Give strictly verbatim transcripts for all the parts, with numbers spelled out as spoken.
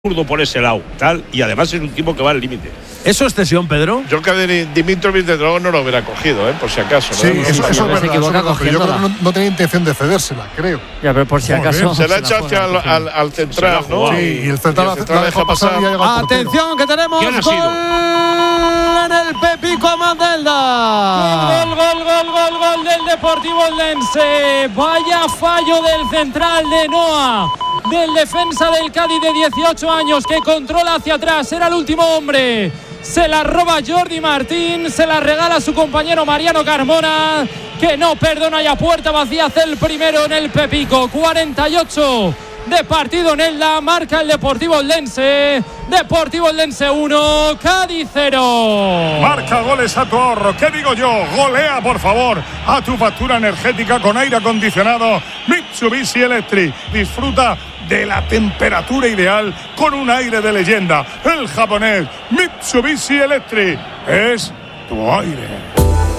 zurdo por ese lado, tal, y además es un tipo que va al límite. ¿Eso es cesión, Pedro? Yo que de Dimitrovic de luego no lo hubiera cogido, ¿eh? Por si acaso. Sí, ¿no? eso, eso es verdad. Se equivoca eso, pero yo creo que no, no tenía intención de cedérsela, creo. Ya, pero por si acaso. Se la ha echado hacia al, al, al central, ¿no? Sí, y el central, y el central la dejó pasar y ha llegado al portero. Atención, que tenemos ¿Quién ha gol sido? en el Pepico Mandelda. Gol, gol, gol, gol, gol del Deportivo Eldense. Vaya fallo del central de Noa, del defensa del Cádiz de dieciocho años, que controla hacia atrás, era el último hombre. Se la roba Jordi Martín, se la regala a su compañero Mariano Carmona, que no perdona, y a puerta vacía hace el primero en el Pepico. cuarenta y ocho de partido en Elda, marca el Deportivo Eldense. Deportivo Eldense uno, Cádiz cero. Marca goles a tu ahorro. ¿Qué digo yo? Golea, por favor, a tu factura energética con aire acondicionado Mitsubishi Electric. Disfruta de la temperatura ideal con un aire de leyenda. El japonés Mitsubishi Electric es tu aire.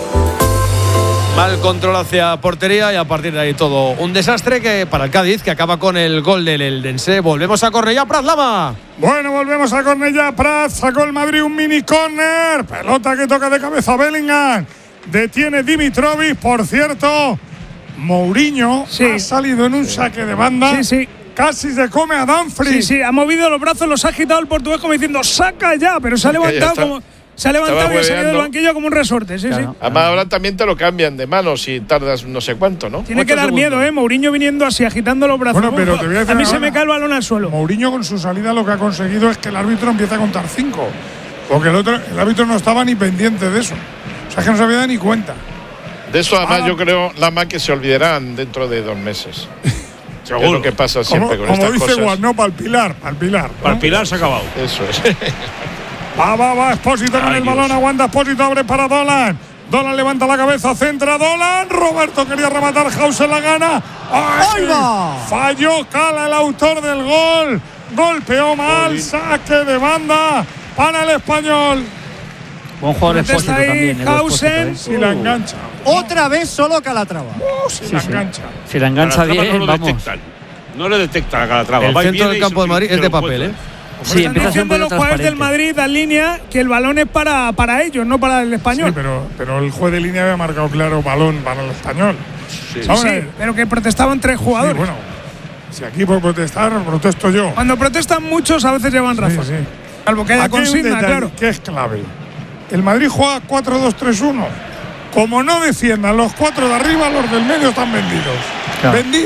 Mal control hacia portería y a partir de ahí todo un desastre que para el Cádiz, que acaba con el gol del Eldense. Volvemos a Cornellá Prat, Lama. Bueno, volvemos a Cornellá Prat. Sacó el Madrid un mini córner. Pelota que toca de cabeza Bellingham. Detiene Dimitrovic. Por cierto, Mourinho sí. ha salido en un saque de banda. Sí, sí. Casi se come a Dumfries. Sí, sí, ha movido los brazos, los ha agitado el portugués como diciendo saca ya, pero se ha levantado como se ha levantado y ha salido del banquillo como un resorte, sí, claro. sí. Además ahora también te lo cambian de manos y tardas no sé cuánto, ¿no? Tiene que dar segundos. miedo, eh, Mourinho viniendo así agitando los brazos. Bueno, pero te voy a decir a mí se ahora, me cae el balón al suelo. Mourinho con su salida lo que ha conseguido es que el árbitro empiece a contar cinco, porque el otro el árbitro no estaba ni pendiente de eso. O sea, es que no se había dado ni cuenta. De eso además ah. yo creo, Lama, que se olvidarán dentro de dos meses. Seguro. Es lo que pasa siempre como, con como estas dice cosas. Juan, no, para el pilar, para el pilar. ¿no? Para el pilar se ha acabado. Eso es. Va, va, va, Espósito con Ay, el Dios. balón, aguanta Espósito, abre para Dolan. Dolan levanta la cabeza, centra Dolan. Roberto quería rematar, Hauser la gana. ¡Ay! Falló, cala el autor del gol. Golpeó mal, saque de banda para el Español. Buen jugador Espósito también. Hausen. Si la engancha. Otra vez solo Calatrava. Oh, si Sí, la sí. engancha. Si la engancha Calatrava bien, no lo vamos. detectan. No le detecta la Calatrava. El Va y centro viene del y campo se- de Madrid se es de lo papel, ¿eh? encuentra. Sí, Están empieza a ser un diciendo poco los jugadores del transparente. Madrid al línea que el balón es para, para ellos, no para el Español. Sí, pero, pero el juez de línea había marcado claro balón para el Español. Sí. Vamos Sí, a ver. pero que protestaban tres Sí, jugadores. bueno, si aquí por protestar, protesto yo. Cuando protestan muchos, a veces llevan razón. Sí, sí. Salvo que haya Aquí hay un consigna, detalle claro. que es clave. El Madrid juega cuatro dos tres uno. Como no defiendan los cuatro de arriba, los del medio están vendidos. Claro. Vendidos.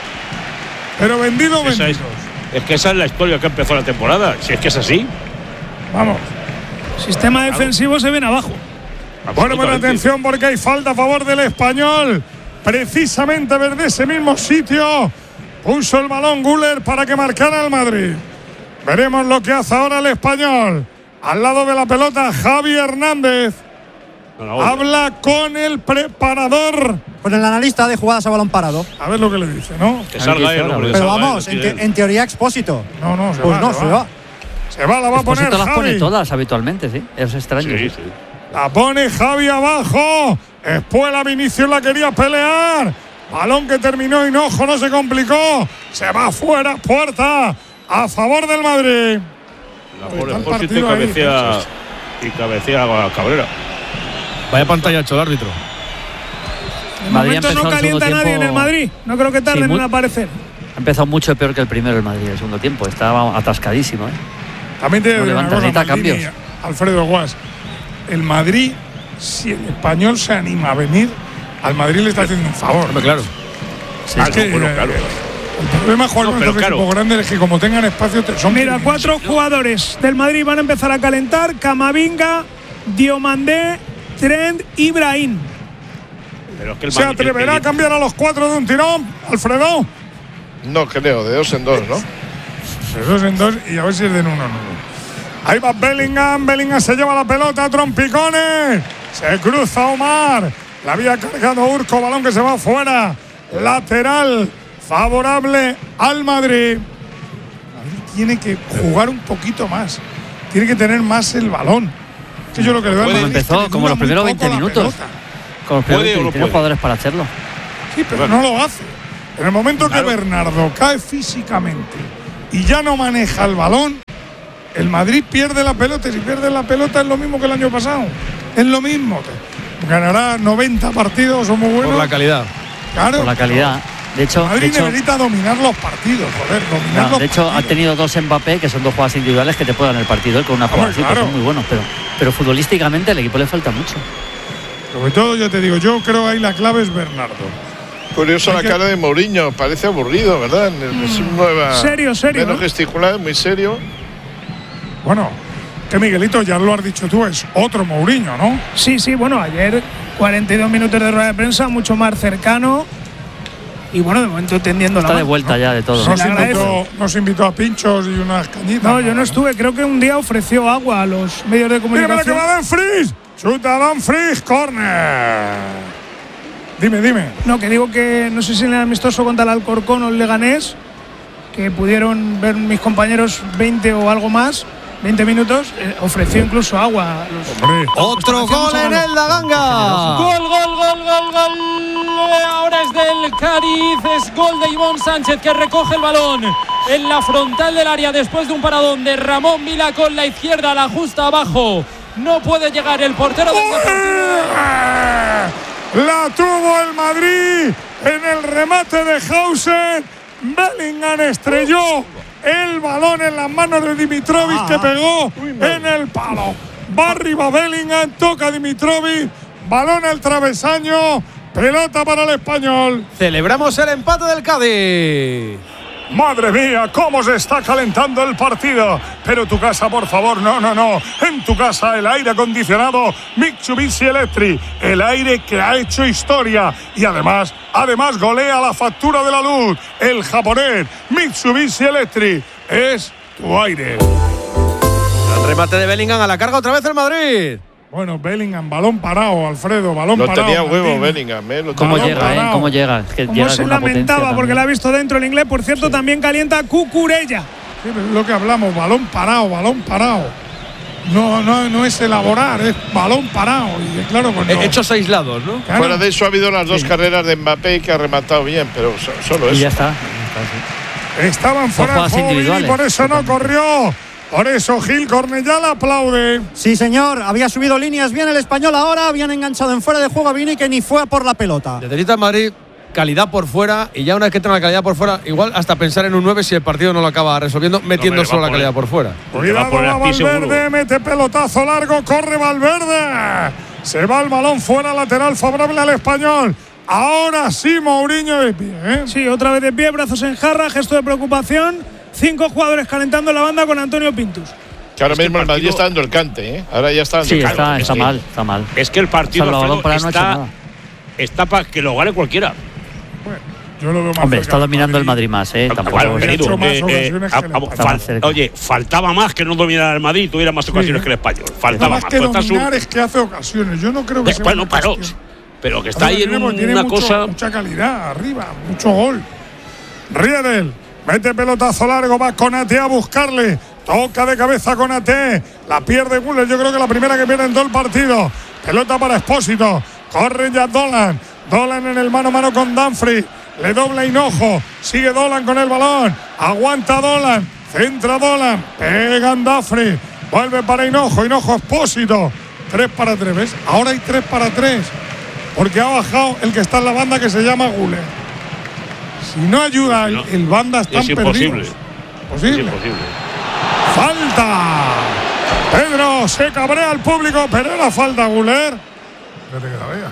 Pero vendidos, Esa vendidos. es, es que esa es la historia que empezó la temporada. Si es que es así. Vamos. Sistema defensivo se viene abajo. Bueno, buena Absolutamente. atención porque hay falta a favor del Español. Precisamente desde ese mismo sitio puso el balón Güler para que marcara el Madrid. Veremos lo que hace ahora el Español. Al lado de la pelota, Javi Hernández. No, la otra. Habla con el preparador. Con el analista de jugadas a balón parado. A ver lo que le dice, ¿no? Que salga él, hombre, que Pero salga vamos, él, en, que te- en teoría Expósito. No, no, se Pues va. no, se va. Se va, la va a poner Espósito las pone Javi. todas habitualmente, sí. Es extraño. Sí, sí. sí. La pone Javi abajo. Espuela, Vinicius la quería pelear. Balón que terminó Hinojo, no se complicó. Se va fuera, puerta. A favor del Madrid. La Pues pone está el Espósito y partido ahí, cabecea, y cabecea a Cabrera. Vaya pantallazo el árbitro. De Madrid momento ha no empezado el calienta segundo nadie en el tiempo- Madrid. No creo que tarden Sí, muy- en aparecer. Ha empezado mucho peor que el primero el Madrid, el segundo tiempo. Estaba atascadísimo, ¿eh? También te No digo una levanta, cosa, necesita Maldini, cambios. Alfredo Guas. El Madrid, si el Español se anima a venir, al Madrid le está haciendo un favor. Hombre, claro. Sí, Ah, es que, no, bueno, eh, claro. el problema es jugar No, con pero estos claro. equipos grandes es que como tengan espacio te- son Mira, pequeños. cuatro jugadores del Madrid van a empezar a calentar: Camavinga, Diomandé, Trent y Brahim. Pero es que el ¿Se Madrid- atreverá el- a cambiar a los cuatro de un tirón, Alfredo? No creo, de dos en dos, ¿no? De dos en dos y a ver si es de uno en uno. Ahí va Bellingham, Bellingham se lleva la pelota, trompicones. Se cruza Omar. La había cargado Urco, balón que se va fuera. Lateral favorable al Madrid. Madrid tiene que jugar un poquito más. Tiene que tener más el balón. Que yo lo que le veo al Puede- Madrid es que empezó, le como dura los muy primeros poco veinte la minutos. pelota. Con los ¿Puede primeros o no tiene puede? jugadores para hacerlo. Sí, pero no lo hace. En el momento Claro. que Bernardo cae físicamente y ya no maneja el balón, el Madrid pierde la pelota. Y si pierde la pelota es lo mismo que el año pasado. Es lo mismo. Ganará noventa partidos, son muy buenos. Por la calidad. Claro. Por la calidad. De hecho, Madrid de hecho, necesita dominar los partidos, joder, dominar no, los de hecho partidos. ha tenido dos Mbappé, que son dos jugadas individuales que te pueden ganar el partido, con una jugada Hombre, así, claro. que son muy buenos, pero, pero futbolísticamente al equipo le falta mucho. Sobre todo, yo te digo, yo creo que ahí la clave es Bernardo. Curioso la que... cara de Mourinho, parece aburrido, ¿verdad? Es un nueva. Serio, serio. Menos ¿no? gesticular, muy serio. Bueno, que Miguelito, ya lo has dicho tú, es otro Mourinho, ¿no? Sí, sí, bueno, ayer cuarenta y dos minutos de rueda de prensa, mucho más cercano. Y bueno, de momento tendiendo Está la de mano, vuelta ¿no? ya de todo. Nos le invitó, agradece. nos invitó a pinchos y unas cañitas. No, yo no estuve. Creo que un día ofreció agua a los medios de Mira, mira que comunicación. va Dumfries. Chuta Dumfries, córner. Dime, dime. No, que digo que no sé si en el amistoso contra el Alcorcón o el Leganés, que pudieron ver mis compañeros veinte o algo más, veinte minutos, eh, ofreció incluso agua. A los, Hombre. Otro gol en el Daganga. Gol, gol, gol, gol, gol. Ahora es del Cádiz. Es gol de Ivón Sánchez, que recoge el balón en la frontal del área después de un paradón de Ramón Vila con la izquierda, la justa abajo. No puede llegar el portero del Deportivo. La tuvo el Madrid en el remate de Hausen. Bellingham estrelló el balón en las manos de Dimitrovic, que pegó en el palo. Va arriba Bellingham, toca Dimitrovic, balón al travesaño, pelota para el Español. Celebramos el empate del Cádiz. Madre mía, cómo se está calentando el partido. Pero tu casa, por favor, no, no, no. En tu casa el aire acondicionado Mitsubishi Electric, el aire que ha hecho historia y además, además golea la factura de la luz. El japonés Mitsubishi Electric es tu aire. El remate de Bellingham a la carga otra vez el Madrid. Bueno, Bellingham, balón parado, Alfredo, balón Lo parado. tenía huevo Martín. Bellingham, ¿eh? Lo ¿Cómo tenía llega, huevo. eh? ¿Cómo llega? Es que Como llega se con una lamentaba potencia porque también. la ha visto dentro el inglés. Por cierto, también calienta Cucurella. Sí, pero es lo que hablamos, balón parado, balón parado. No, no, no es elaborar, es balón parado. Y claro, pues no. Hechos aislados, ¿no? Claro. Fuera de eso ha habido las dos carreras de Mbappé que ha rematado bien, pero so- solo Y eso. ya está. ya está, sí. Estaban fuera de jugadas juego y individuales. por eso no corrió. Por eso Gil Cornellá la aplaude. Sí, señor. Había subido líneas bien el Español ahora. Habían enganchado en fuera de juego a Vini, que ni fue a por la pelota. Necesita el Madrid calidad por fuera y ya una vez que tenga la calidad por fuera, igual hasta pensar en un nueve si el partido no lo acaba resolviendo, metiendo No, me va solo a la poner. calidad por fuera. Cuidado, a poner va a ti Valverde, seguro. mete pelotazo largo, corre Valverde. Se va el balón fuera, lateral favorable al Español. Ahora sí, Mourinho de pie, ¿eh? Sí, otra vez de pie, brazos en jarra, gesto de preocupación. Cinco jugadores calentando la banda con Antonio Pintus. Que ahora Es que mismo el el Madrid partido- está dando el cante, ¿eh? Ahora ya está dando Sí, el cante. está, es está que- mal, está mal. Es que el partido Salvador Alfredo, para no ha hecho está, nada. está para que lo gane cualquiera. Bueno, yo lo veo más Hombre, cerca está del dominando el Madrid más, ¿eh? Tampoco. Claro, ha querido, hecho más eh, eh, ocasiones a- que el a- Español. fal- cerca. Oye, faltaba más que no dominara el Madrid y tuviera más ocasiones Sí. que el Español. Nada Faltaba más más. que Pues está dominar su- es que hace ocasiones. Yo no creo que Eh, sea bueno, una pero, cuestión. pero que está ahí en Tiene- tiene una mucho- cosa. mucha calidad arriba, mucho gol. Riedel, mete pelotazo largo, va Konaté a buscarle. Toca de cabeza Konaté, la pierde Güler, yo creo que la primera que pierde en todo el partido. Pelota para Expósito, corre ya Dolan. Dolan en el mano a mano con Dumfries. Le dobla Hinojo, sigue Dolan con el balón. Aguanta Dolan, centra Dolan, pega Dumfries. Vuelve para Hinojo, Hinojo Expósito. Tres para tres, ¿ves? Ahora hay tres para tres. Porque ha bajado el que está en la banda que se llama Güler. Si no ayuda, el, el banda está Es imposible. perdidos. Es Posible. imposible. Falta. Pedro, se cabrea el público, pero era falta Güler. Fíjate que la vea.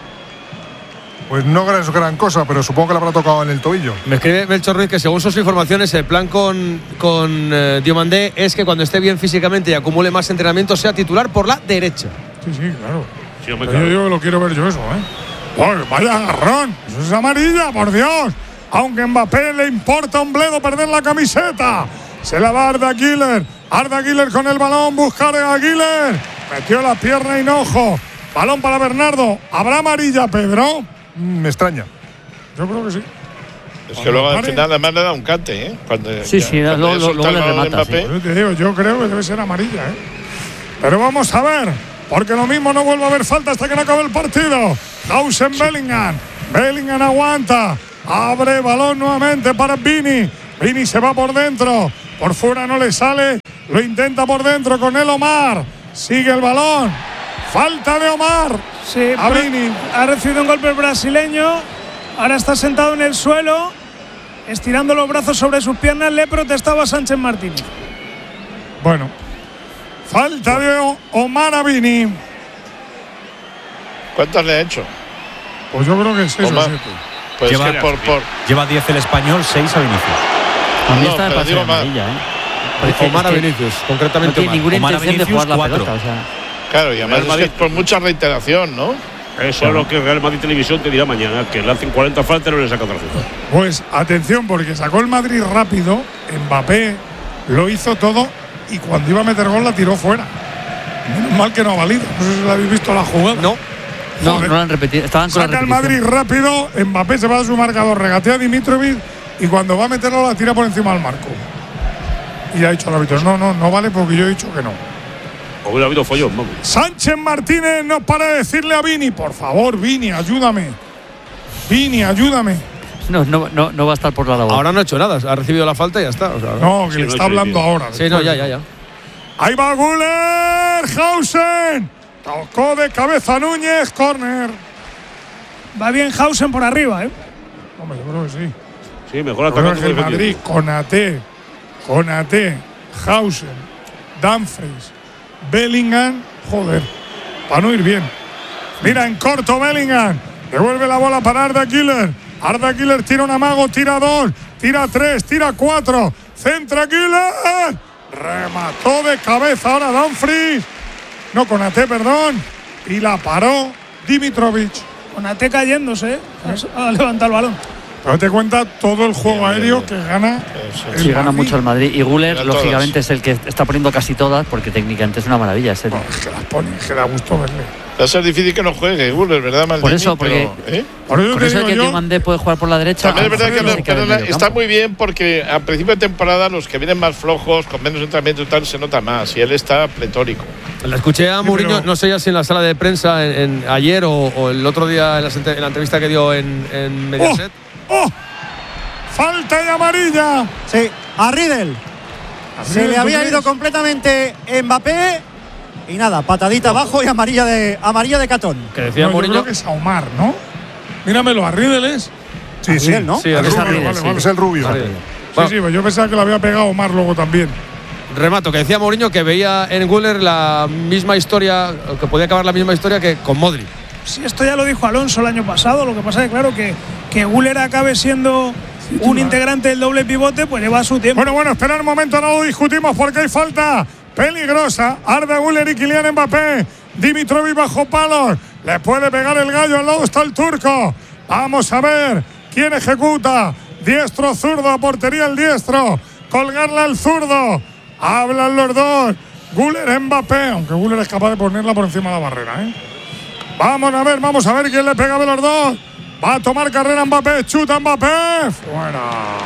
Pues no gran, gran cosa, pero supongo que le habrá tocado en el tobillo. Me escribe Melchor Ruiz que según sus informaciones el plan con, con eh, Diomandé es que cuando esté bien físicamente y acumule más entrenamiento sea titular por la derecha. Sí, sí, claro. Sí, hombre, Pero claro. yo digo que lo quiero ver yo eso, ¿eh? Pues vaya agarrón. Eso es amarilla, por Dios. Aunque a Mbappé le importa un bledo perder la camiseta. Se la da Arda Güler. Arda Güler con el balón. Buscar a Güler. Metió la pierna Hinojo. Balón para Bernardo. ¿Habrá amarilla, Pedro? Mm, me extraña. Yo creo que sí. Es que luego al Pare. final además le da un cante, ¿eh? Cuando, Sí, sí, cuando luego- ya luego suelta el le balón de remata, sí. Mbappé. Yo te digo, yo creo que debe ser amarilla, ¿eh? Pero vamos a ver, porque lo mismo no vuelve a haber falta hasta que no acabe el partido. Hausen Bellingham. Bellingham aguanta. Abre balón nuevamente para Vini. Vini se va por dentro. Por fuera no le sale. Lo intenta por dentro con el Omar. Sigue el balón. Falta de Omar. Sí, a Vini. Ha recibido un golpe el brasileño. Ahora está sentado en el suelo, estirando los brazos sobre sus piernas. Le protestaba Sánchez Martínez. Bueno, falta de Omar a Vini. ¿Cuántas le ha hecho? Pues yo creo que seis o siete. Pues lleva, que por, por... lleva diez el Español, seis a Vinicius. A mí No, esta me pero parece digo amarilla, ¿eh? Parece- Omar es a que Vinicius, no concretamente tiene Omar. ninguna Omar a intención de Vinicius, jugar la cuatro. pelota. O sea, Claro, y además Real es que Madrid. es por mucha reiteración, ¿no? Eso es lo que Real Madrid Televisión te dirá mañana, que le hacen cuarenta faltas y no le saca tarjeta. Pues atención, porque sacó el Madrid rápido. Mbappé lo hizo todo y cuando iba a meter gol la tiró fuera. Menos mal que no ha valido. No sé si lo habéis visto la jugada. No. no, Joder. no lo han repetido. Estaban con la Saca el repetición. Madrid rápido. Mbappé se va a su marcador, regatea a Dimitrovic y cuando va a meterlo la tira por encima del marco. Y ha dicho el árbitro: no, no, no vale porque yo he dicho que no. Hubiera habido follón, vamos. Sánchez Martínez no para de decirle a Vini: por favor, Vini, ayúdame. Vini, ayúdame. No, no, no, no va a estar por la labor. Ahora no ha hecho nada, ha recibido la falta y ya está. O sea, No, que Sí, le no, está sí, hablando sí. ahora. Sí, no, ya, ya, ya. Ahí va Güler, Hausen. Tocó de cabeza Núñez, córner. Va bien Hausen por arriba, ¿eh? Hombre, yo creo que sí. Sí, mejor Yo creo atacando que el que Madrid, defendiendo. Konaté, Konaté, Hausen, Dumfries, Bellingham, joder, para no ir bien. Mira en corto Bellingham, devuelve la bola para Arda Güler. Arda Güler tira un amago, tira dos, tira tres, tira cuatro, centra Güler, remató de cabeza ahora Dumfries, no Konaté, perdón, y la paró Dimitrovic. Con Ate cayéndose, ¿eh? Ha levantado el balón. Pero te cuenta todo el juego aéreo que gana. el Sí, gana Madrid. mucho el Madrid. Y Güler, Gana todas. lógicamente, es el que está poniendo casi todas, porque técnicamente es una maravilla. Es el- No, es que las pone, es que da gusto verle. Va a ser difícil que no juegue Güler, ¿verdad, Maldini? Por eso, porque- Pero, ¿eh? Por eso Con te eso de digo que yo, Diomandé puede jugar por la derecha. También es verdad que, Alfredo no- se queda en pero el medio está campo. muy bien porque a principio de temporada los que vienen más flojos, con menos entrenamiento y tal, se nota más. Y él está pletórico. La escuché a Sí, Mourinho, pero- no sé ya si en la sala de prensa en, en- ayer o, o el otro día en la, en la entrevista que dio en, en Mediaset. ¡Oh! ¡Falta y amarilla! Sí, a Riedel. Se Riedel, le había ¿tú ido crees? completamente Mbappé. Y nada, patadita abajo y amarilla de, amarilla de Catón. Que decía No, yo Mourinho. creo que es a Omar, ¿no? Míramelo, a Riedel es. Sí, A sí. Riedel, ¿no? Sí, El el es a rubio, Riedel, vale, sí. vale. Es el rubio. Vale. Sí, Bueno, sí, pues yo pensaba que lo había pegado Omar luego también. remato, que decía Mourinho que veía en Güler la misma historia, que podía acabar la misma historia que con Modric. Sí, esto ya lo dijo Alonso el año pasado. Lo que pasa es que, claro, que, que Güler acabe siendo un integrante del doble pivote, pues lleva su tiempo. Bueno, bueno, esperad un momento, no lo discutimos porque hay falta peligrosa. Arda Güler y Kylian Mbappé. Dimitrovic bajo palos. Le puede pegar el gallo, al lado está el turco. Vamos a ver quién ejecuta. Diestro, zurdo, portería el diestro. Colgarla al zurdo. Hablan los dos. Güler, Mbappé, aunque Güler es capaz de ponerla por encima de la barrera, ¿eh? Vamos a ver, vamos a ver quién le pega de los dos. Va a tomar carrera Mbappé, chuta Mbappé. Fuera.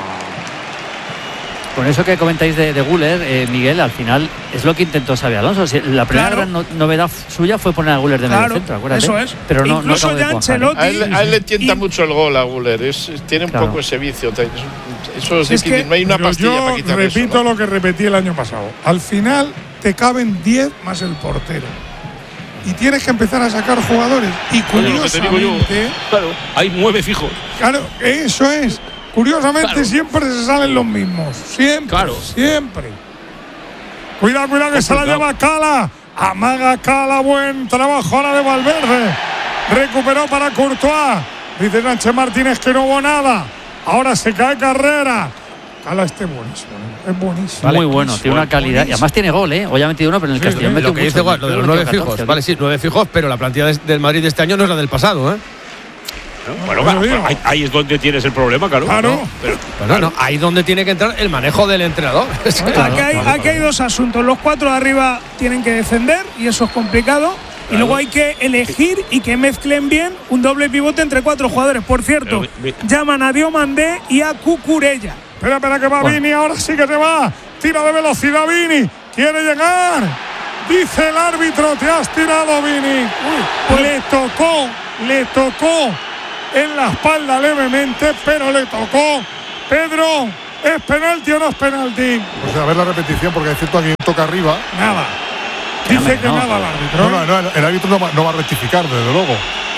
Con eso que comentáis de, de Güler, eh, Miguel, al final es lo que intentó Xabi Alonso. Si la primera Claro. gran no- novedad suya fue poner a Güler de medio Claro, centro, acuérdate. eso es. Pero no, no Incluso acabó de ya cuajar, ¿eh? Ancelotti- A él, a él le tienta Y- mucho el gol a Güler. Es, es- tiene un Claro. poco ese vicio. Eso es Si es difícil. que- No hay una Pero pastilla yo para quitar repito eso, ¿no? lo que repetí el año pasado. Al final te caben diez más el portero. Y tienes que empezar a sacar jugadores. Y Oye, lo que te digo yo, curiosamente, claro, hay nueve fijos. claro, eso es. Curiosamente Claro. siempre se salen los mismos. Siempre. Claro. Siempre. Cuidado, cuidado que se la lleva Cala. Amaga Cala, buen trabajo ahora de Valverde. Recuperó para Courtois. Dice Sánchez Martínez que no hubo nada. Ahora se cae Carrera. Cala este buenísimo. ¿eh? Es buenísimo. Muy bueno, tiene una calidad. Y además tiene gol, ¿eh? Hoy ha metido uno, pero en el Sí, Castellón sí. metió Lo que mucho. dice Guard, lo de los Metió nueve catorce, fijos. ¿no? Vale, sí, nueve fijos, pero la plantilla de- del Madrid de este año no es la del pasado, ¿eh? Bueno, Bueno, claro, digo. ahí, ahí es donde tienes el problema, claro. Claro. No, pero- Pues no, no, ahí donde tiene que entrar el manejo del entrenador. Es que- Aquí hay, aquí hay dos asuntos. Los cuatro de arriba tienen que defender y eso es complicado. Y luego hay que elegir y que mezclen bien un doble pivote entre cuatro jugadores. Por cierto, Pero mi- mi- llaman a Diomandé y a Cucurella. Espera, espera que va Bueno. Vini, ahora sí que se va. Tira de velocidad Vini. Quiere llegar. Dice el árbitro, te has tirado Vini. Uy, le tocó, le tocó en la espalda levemente, pero le tocó. Pedro, ¿Es penalti o no es penalti? Pues a ver la repetición, porque es cierto que alguien toca arriba. Nada. Dice que nada el árbitro. No, no, no, el árbitro no va, no va a rectificar, desde luego.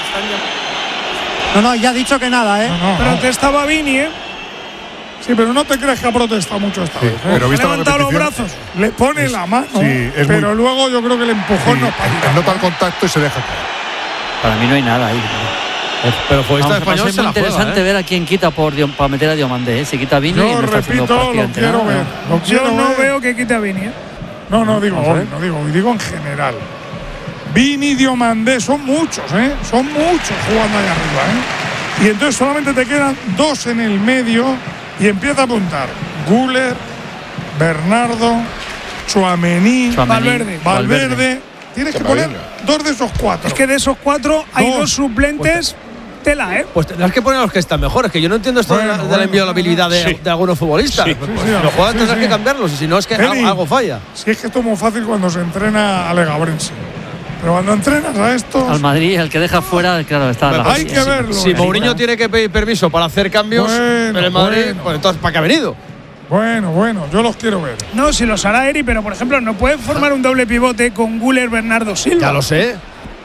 No, no, ya ha dicho que nada, ¿eh? No, no, Protestaba no. Vini, ¿eh? Sí, pero no te crees que ha protestado mucho esta sí, vez. ¿eh? Pero ha levantado los brazos, le pone es, la mano, sí, es pero muy, luego yo creo que el empujón sí, no para. Nota el contacto y se deja caer. Para mí no hay nada ahí. Pero fue esta español. Es muy interesante juega, ¿eh? ver a quién quita por, para meter a Diomandé. ¿eh? Si quita a Vini, yo no repito, está lo quiero nada, ver. ¿no? Lo quiero yo no ver. veo que quita a Vini, ¿eh? No, no digo hoy, no digo hoy, digo en general. Vini y Diomandé son muchos, ¿eh? Son muchos jugando allá arriba, ¿eh? Y entonces solamente te quedan dos en el medio y empieza a apuntar. Güler, Bernardo, Tchouaméni, Valverde. Valverde. Valverde. Tienes que poner dos de esos cuatro. Es que de esos cuatro hay dos, dos suplentes. Tela, ¿eh? Pues tendrás que poner a los que están mejores, que yo no entiendo esto bueno, de la, bueno, de la inviolabilidad de, sí. de algunos futbolistas. Sí, pues, sí, pues, sí, si los juegan sí, tendrás sí. que cambiarlos, y si no es que Eli, algo falla. Si es que esto es muy fácil cuando se entrena a Legabrense. Pero cuando entrenas a estos. Al Madrid, el que deja fuera, claro, está. Bueno, la hay que verlo. Si eh. Mourinho tiene que pedir permiso para hacer cambios Bueno, en el Madrid, bueno. pues entonces, ¿para qué ha venido? Bueno, bueno, yo los quiero ver. No, si los hará Eri, pero por ejemplo, no puede formar un doble pivote con Güler, Bernardo Silva. Ya lo sé.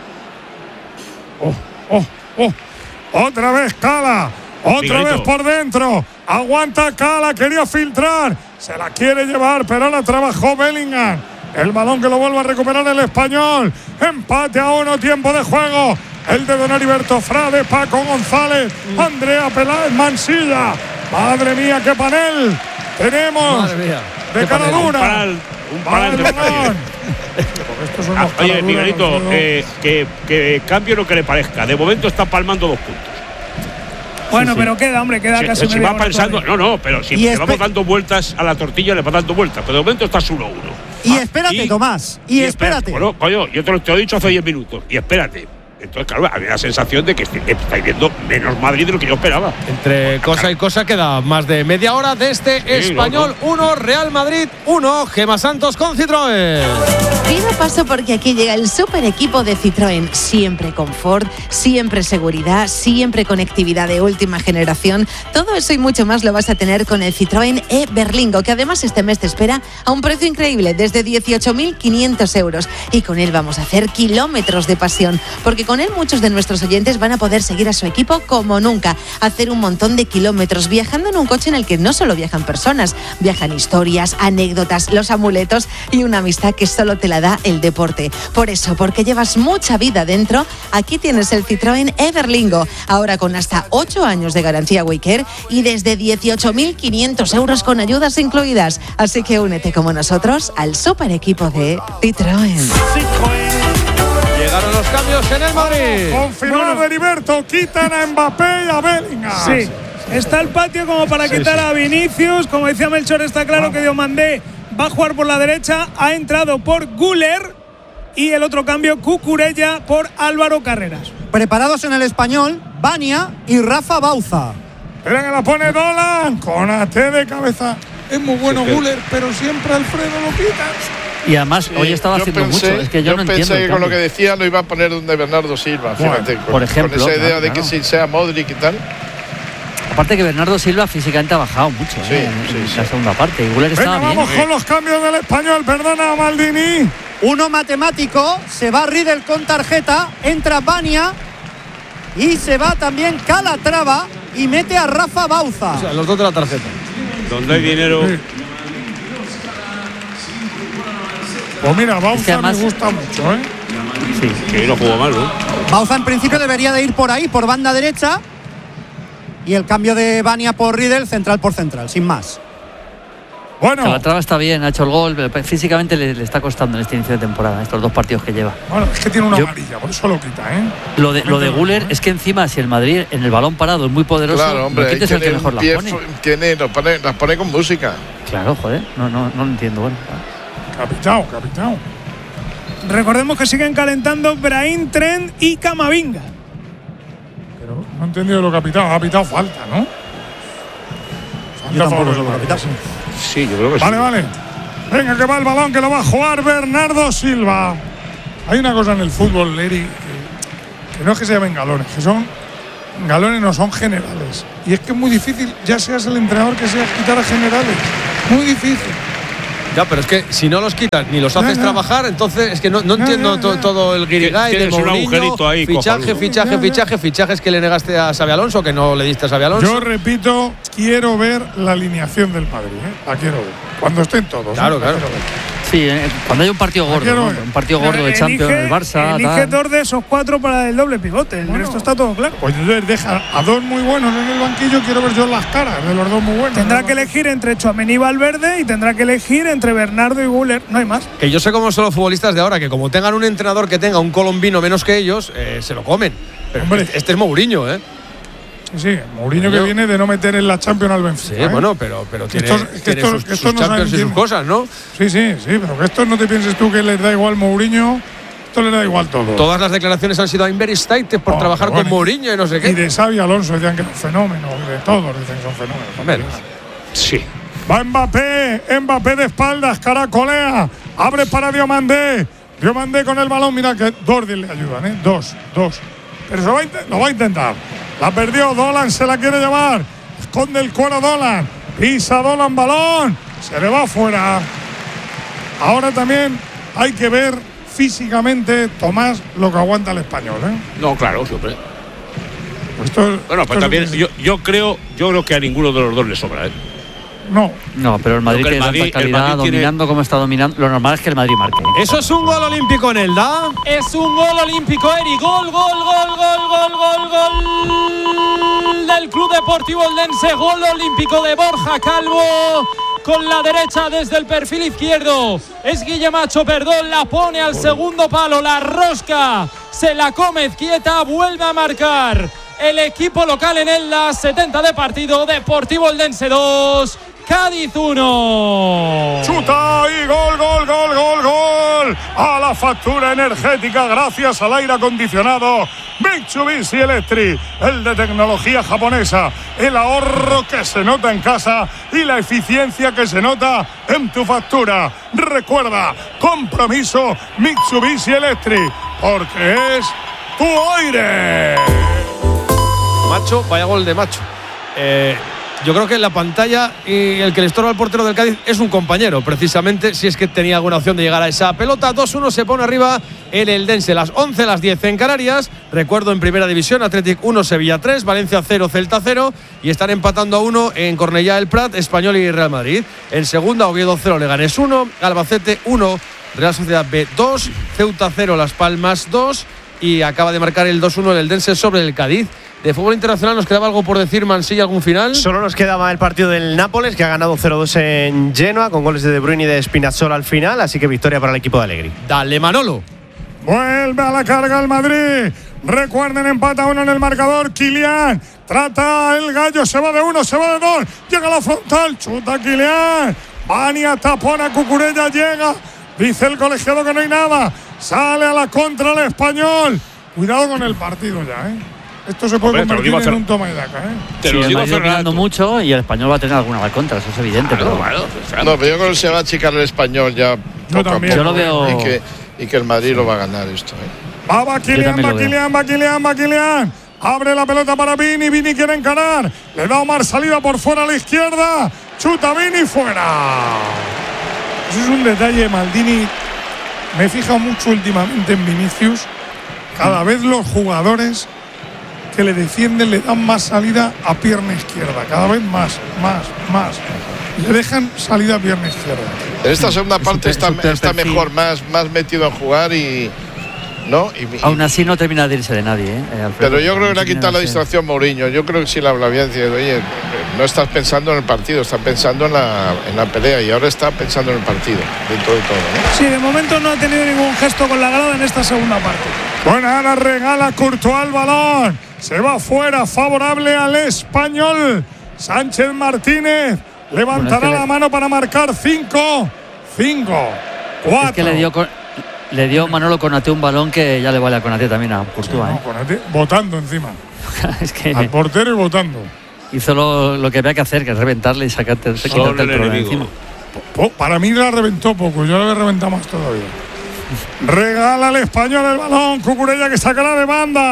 Oh, oh, oh. Otra vez Cala. Otra Miguelito. vez por dentro. Aguanta Cala, quería filtrar. Se la quiere llevar, pero la trabajó Bellingham. El balón que lo vuelve a recuperar el español. Empate a uno, tiempo de juego. El de Don Heriberto Frade, Paco González, Andrea Peláez, Mansilla. Madre mía, qué panel tenemos. Madre mía. De cara Un dura. paral, un paral de balón. Estos son Ah, los oye, caraduras, Miguelito, los dedos. eh, que, que cambie lo que le parezca. De momento está palmando dos puntos. Bueno, pero queda, hombre, queda Si, casi si media va hora pensando, todavía. no, no, pero si Y le vamos espe- dando vueltas a la tortilla, le va dando vueltas. Pero de momento estás uno a uno. Y Ah, espérate, y- Tomás. Y, espérate. Bueno, coño, yo te lo, te lo he dicho hace diez minutos. Y espérate. Entonces, claro, había la sensación de que est- estáis viendo menos Madrid de lo que yo esperaba. Entre cosa y cosa queda más de media hora de este Sí, Español uno, Real Madrid uno, Gema Santos con Citroën. Pido paso porque aquí llega el super equipo de Citroën. Siempre confort, siempre seguridad, siempre conectividad de última generación. Todo eso y mucho más lo vas a tener con el Citroën e-Berlingo, que además este mes te espera a un precio increíble, desde dieciocho mil quinientos euros. Y con él vamos a hacer kilómetros de pasión, porque con él muchos de nuestros oyentes van a poder seguir a su equipo como nunca, hacer un montón de kilómetros viajando en un coche en el que no solo viajan personas, viajan historias, anécdotas, los amuletos y una amistad que solo te la da el deporte. Por eso, porque llevas mucha vida dentro, aquí tienes el Citroën e-Berlingo, ahora con hasta ocho años de garantía Waycare y desde dieciocho mil quinientos euros con ayudas incluidas. Así que únete como nosotros al super equipo de Citroën. Llegaron los cambios en el Madrid. Confirmado Bueno. Heriberto, quitan a Mbappé y a Bellingham. Sí, está el patio como para quitar a Vinicius. Como decía Melchor, está claro que Diomandé va a jugar por la derecha. Ha entrado por Güler y el otro cambio, Cucurella por Álvaro Carreras. Preparados en el Español, Bania y Rafa Bauza. Espera que la pone Dolan con A T de cabeza. Es muy bueno Güler, pero siempre Alfredo lo quitas. Y además, Sí, hoy estaba yo haciendo pensé, mucho. Es que yo, no pensé entiendo. el que con lo que cambio. decía lo iba a poner donde Bernardo Silva, fíjate, con, por ejemplo, con esa idea claro, de que claro. si sea Modric y tal. Aparte que Bernardo Silva físicamente ha bajado mucho Sí, ¿eh? en, sí, en sí. la segunda parte. Y Güler Venga, estaba bien. vamos con los cambios del español. Perdona, Maldini. Uno matemático, se va Riedel con tarjeta, entra Bania y se va también Calatrava y mete a Rafa Bauza. O sea, los dos de la tarjeta. Donde hay dinero. Pues mira, Bauza Es que además- me gusta mucho, ¿eh? Sí. Que no jugó mal, ¿no? Bauza en principio debería de ir por ahí, por banda derecha. Y el cambio de Bania por Riedel, central por central, sin más. Bueno, Calatrava está bien, ha hecho el gol, pero físicamente le, le está costando en este inicio de temporada, estos dos partidos que lleva. bueno, es que tiene una Yo- amarilla, por eso lo quita, ¿eh? Lo de, lo de Güler es que encima, si el Madrid en el balón parado es muy poderoso, Claro, hombre, no ahí quites el que tiene mejor un las pie, pone. fu- tiene, las pone, las pone con música. Claro, joder, no, no, no lo entiendo. Bueno, Capitao, capitao. Recordemos que siguen calentando Brahim, Trent y Camavinga. Pero no he entendido lo capitao. Ha pitado falta, ¿no? Falta a favor del Madrid, sí. Sí, yo creo que Vale, sí. vale. Venga, que va el balón, que lo va a jugar Bernardo Silva. Hay una cosa en el fútbol, Leri, que, que no es que se llamen galones, que son galones no son generales. Y es que es muy difícil, ya seas el entrenador que seas, quitar a generales. Muy difícil. Ya, pero es que si no los quitas ni los haces ya, ya. trabajar, entonces es que no, no Ya, entiendo ya, to, ya. todo el guirigay de Tienes un Mourinho, agujerito ahí, fichaje, cojonudo. fichaje, Ya, ya. fichaje, fichajes que le negaste a Xabi Alonso, que no le diste a Xabi Alonso. Yo repito, quiero ver la alineación del Madrid, ¿eh? La quiero ver. Cuando estén todos. Claro, ¿eh? La claro. quiero ver. Sí, eh, cuando hay un partido gordo, quiero ¿no? ver. Un partido gordo de Champions, el Barça. Elige tal. dos de esos cuatro para el doble pivote. El Bueno. resto está todo claro. Pues entonces deja a dos muy buenos en el banquillo, quiero ver yo las caras de los dos muy buenos. Tendrá ¿no? que elegir entre Tchouaméni y Valverde y tendrá que elegir entre Bernardo y Güler. No hay más. Que yo sé cómo son los futbolistas de ahora, que como tengan un entrenador que tenga un colombino menos que ellos, eh, se lo comen. Pero Hombre. este, este es Mourinho, ¿eh? Sí, sí, Mourinho que viene de no meter en la Champions al Benfica. Sí, ¿eh? bueno, pero, pero tiene, Estos- es que tiene estos- sus, que estos sus no Champions y saben sus quién- cosas, ¿no? Sí, sí, sí, pero que estos no te pienses tú que les da igual Mourinho, esto les da igual todo. Todas las declaraciones han sido a Inver State por Oh, trabajar bueno, con Mourinho y no sé Y qué. de Xabi Alonso decían que era un fenómeno, de todos dicen que son fenómenos. Hombre, Sí. Va Mbappé, Mbappé de espaldas, caracolea, abre para Diomandé, Diomandé con el balón, mira que dos le ayudan, ¿eh? Dos, dos. Pero se va a int- lo va a intentar. La perdió, Dolan se la quiere llevar, esconde el cuero Dolan, pisa Dolan balón, se le va afuera. Ahora también hay que ver físicamente, Tomás, lo que aguanta el español, ¿eh? No, claro, siempre. Esto, Bueno, esto pues es- también yo, yo creo yo creo que a ninguno de los dos le sobra, ¿eh? No, No, pero el Madrid Creo que el tiene Madrid- tanta el calidad, Madrid tiene- dominando como está dominando. Lo normal es que el Madrid marque. Eso es un gol olímpico en Elda. Es un gol olímpico, Eri. Gol, gol, gol, gol, gol, gol, gol del Club Deportivo Eldense. Gol olímpico de Borja Calvo. Con la derecha desde el perfil izquierdo. Es Guillemacho, perdón, la pone al segundo palo. La rosca se la come quieta. Vuelve a marcar el equipo local en Elda. setenta de partido. Deportivo Eldense dos. Cádiz uno. chuta y gol, gol, gol, gol, gol. A la factura energética gracias al aire acondicionado Mitsubishi Electric, el de tecnología japonesa, el ahorro que se nota en casa y la eficiencia que se nota en tu factura. Recuerda, compromiso Mitsubishi Electric, porque es tu aire. Macho, vaya gol de Macho. Eh, yo creo que en la pantalla y el que le estorba al portero del Cádiz es un compañero, precisamente, si es que tenía alguna opción de llegar a esa pelota. dos uno se pone arriba el Eldense. Las once, las diez en Canarias. Recuerdo en Primera División, Athletic uno, Sevilla tres, Valencia cero, Celta cero. Y están empatando a uno en Cornellá del Prat, Español y Real Madrid. En segunda, Oviedo cero, Leganés uno, Albacete uno, Real Sociedad B dos, Ceuta cero, Las Palmas dos. Y acaba de marcar el dos uno el Eldense sobre el Cádiz. De fútbol internacional, ¿nos quedaba algo por decir, Mansilla, algún final? Solo nos quedaba el partido del Nápoles, que ha ganado cero dos en Genoa, con goles de De Bruyne y de Spinazzola al final, así que victoria para el equipo de Allegri. Dale, Manolo. Vuelve a la carga el Madrid. Recuerden, empata uno en el marcador. Kylian trata el gallo, se va de uno, se va de dos. Llega a la frontal, chuta Kylian. Bania tapona, Cucurella llega. Dice el colegiado que no hay nada. Sale a la contra el Español. Cuidado con el partido ya, ¿eh? Esto se puede Hombre, te lo convertir digo en hace- un toma y daca, ¿eh? Te Sí, lo el digo Madrid hace dominando rato. mucho y el español va a tener alguna de contra, eso es evidente. Claro, pero claro, claro. No, pero yo creo que se va a achicar el español ya. Poco a también. poco, Yo lo veo- Y que, y que el Madrid lo va a ganar esto. ¿eh? Va, va Kylian, también va lo veo. Kylian, va Kylian, va Kylian. Abre la pelota para Vini, Vini quiere encarar. Le da Omar salida por fuera a la izquierda. Chuta Vini fuera. Eso es un detalle, Maldini. Me he fijado mucho últimamente en Vinicius. Cada vez los jugadores que le defienden le dan más salida a pierna izquierda. Cada vez más, más, más. Le dejan salida a pierna izquierda. En esta segunda parte Super- está, super está perfil. mejor, más, más metido en jugar y. ¿No? Y, y- aún así no termina de irse de nadie, ¿eh? Eh, Alfredo, pero yo creo que le ha termina quitado la de irse. distracción Mourinho. Yo creo que sí le habla bien. Dice, oye, no estás pensando en el partido, estás pensando en la, en la pelea y ahora está pensando en el partido, dentro de todo. ¿no? Sí, de momento no ha tenido ningún gesto con la grada en esta segunda parte. Bueno, ahora regala Courtois el balón. Se va fuera, favorable al Español. Sánchez Martínez levantará Bueno, es que le- la mano para marcar cinco, cinco, cuatro. Es que le dio, con- le dio Manolo Konate un balón que ya le vale a Konate también a Courtois. No, ¿eh? Konate, votando encima. Es que Al portero y votando. hizo lo, lo que había que hacer, que es reventarle y sacarte, Solo quitarte el el problema enemigo. encima. Po- Para mí la reventó poco, yo la reventado más todavía. Regala al Español el balón, Cucurella que sacará de banda.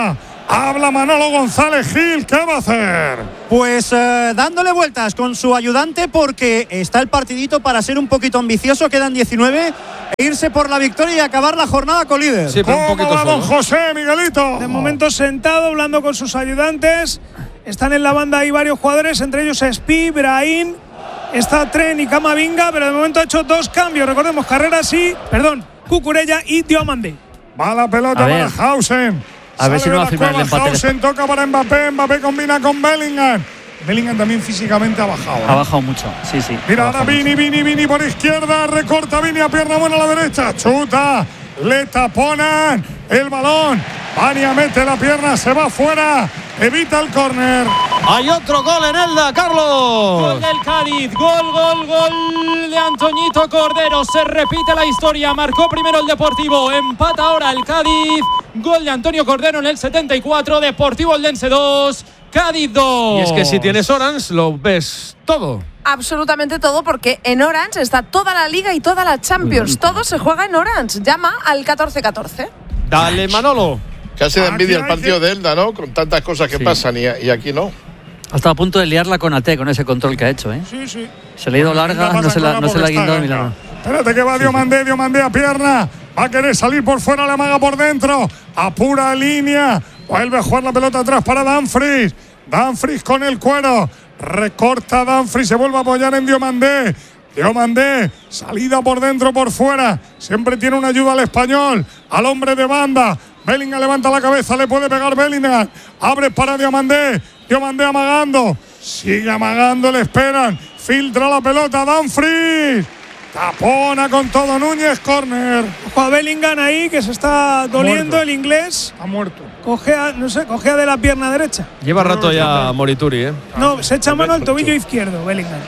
Habla Manolo González Gil, ¿qué va a hacer? Pues eh, dándole vueltas con su ayudante porque está el partidito para ser un poquito ambicioso. Quedan diecinueve e irse por la victoria y acabar la jornada con líder. Sí, ¿cómo un va don José, Miguelito? De momento sentado, hablando con sus ayudantes. Están en la banda ahí varios jugadores, entre ellos Spi, Brahim, está Tren y Camavinga, pero de momento ha hecho dos cambios. Recordemos, Carreras y, perdón, Cucurella y Diomandé. Va la pelota para Hausen. A ver si no va a firmar el empate. Hausen toca para Mbappé, Mbappé combina con Bellingham. Bellingham también físicamente ha bajado. Ha bajado mucho, sí, sí. Mira, ahora Vini, Vini, Vini por izquierda, recorta Vini a pierna buena a la derecha, chuta, le taponan el balón. Vania mete la pierna, se va fuera, evita el córner. Hay otro gol en Elda, Carlos. Gol del Cádiz, gol, gol, gol de Antoñito Cordero. Se repite la historia, marcó primero el Deportivo, empata ahora el Cádiz. Gol de Antonio Cordero en el setenta y cuatro, Deportivo Eldense dos, Cádiz dos. Y es que si tienes Orange lo ves todo. Absolutamente todo, porque en Orange está toda la Liga y toda la Champions. Todo se juega en Orange. Llama al catorce catorce. Dale, Manolo. Casi de envidia el partido de Elda, ¿no? Con tantas cosas que Sí. pasan y, y aquí no. Ha estado a punto de liarla con Ate, con ese control que ha hecho, ¿eh? Sí, sí. Se le ha ido larga, no se la, no se la ha guindado ni nada. Espérate que va Diomandé, Diomandé a pierna. Va a querer salir por fuera, le amaga por dentro. A pura línea. Vuelve a jugar la pelota atrás para Dumfries. Dumfries con el cuero. Recorta Dumfries, se vuelve a apoyar en Diomandé. Diomandé, salida por dentro, por fuera. Siempre tiene una ayuda al español. Al hombre de banda. Bellingham levanta la cabeza, le puede pegar Bellingham. Abre para Diomandé. Diomandé amagando. Sigue amagando, le esperan. Filtra la pelota Dumfries. Tapona con todo Núñez, córner. Ojo a Bellingham ahí, que se está doliendo el inglés. Ha muerto. Cogea, no sé, cogea de la pierna derecha. Lleva rato ya Morituri, ¿eh? No, se echa mano al tobillo izquierdo, Bellingham.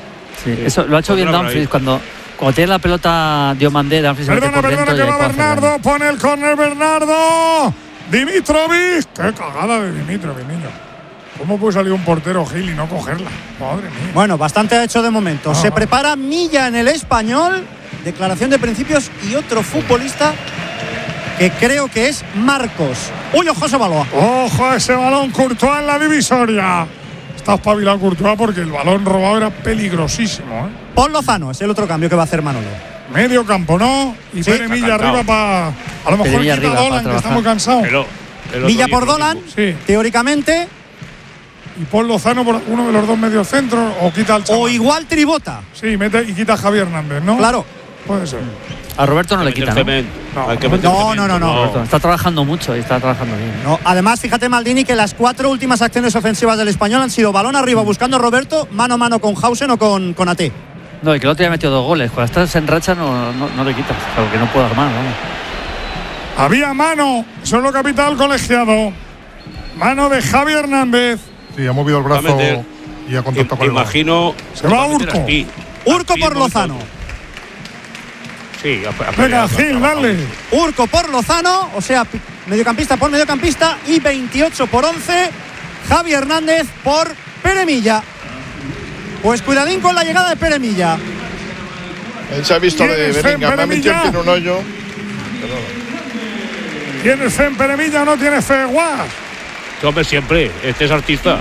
Sí, eso lo ha hecho bien Dumfries cuando, cuando tiene la pelota Diomandé, Dumfries se mete Perdona, por perdona, dentro y que ahí va puede hacer daño. Bernardo. Pone el córner Bernardo. Dimitrovic. Qué cagada de Dimitrovic, niño. ¿Cómo puede salir un portero Gil y no cogerla? Madre mía. Bueno, bastante ha hecho de momento. Ah, Se va. prepara Milla en el Español. Declaración de principios y otro futbolista que creo que es Marcos. Uy, ojo ese balón. Ojo a ese balón, Courtois en la divisoria. Está espabilado Courtois porque el balón robado era peligrosísimo, ¿eh? Paul Lozano es el otro cambio que va a hacer Manolo. Medio campo, ¿no? Y Sí. Pere Milla arriba para. A lo mejor Milla quita arriba pa' Dolan, que está trabajar. muy cansado. Pero, el otro Milla día por lo Dolan, mismo. Sí. teóricamente, Y Paul Lozano por uno de los dos mediocentros o quita al chaval. o igual Tribota. Sí, mete y quita a Javier Hernández, ¿no? Claro. Puede ser. A Roberto no le quita, ¿no? No, Hay que meter no, cemento, no, no, no. Roberto está trabajando mucho y está trabajando bien. No, además, fíjate, Maldini, que las cuatro últimas acciones ofensivas del Español han sido balón arriba buscando a Roberto, mano a mano con Hausen o con, con Ate. No, y que el otro día ha metido dos goles. Cuando estás en racha no, no, no le quitas, claro que no puede armar, vamos. Había mano, solo capital colegiado. Mano de Javi Hernández. Sí, ha movido el Va a brazo meter. y ha contactado con el balón. Imagino. Se va a meter Urco. Aspi. Urco Aspi por en momento- Lozano. Sí, a- a- Venga, a- Gil, dale. Urco por Lozano, o sea, pi- mediocampista por mediocampista y veintiocho por once, Javi Hernández por Pere Milla. Pues cuidadín con la llegada de Pere Milla. Él se ha visto de ¿Tienes fe en Bellingham, me ha metido Peremilla? en un hoyo. ¿Tienes fe en Pere Milla o no tienes fe en Guas? Hombre, siempre. Este es artista.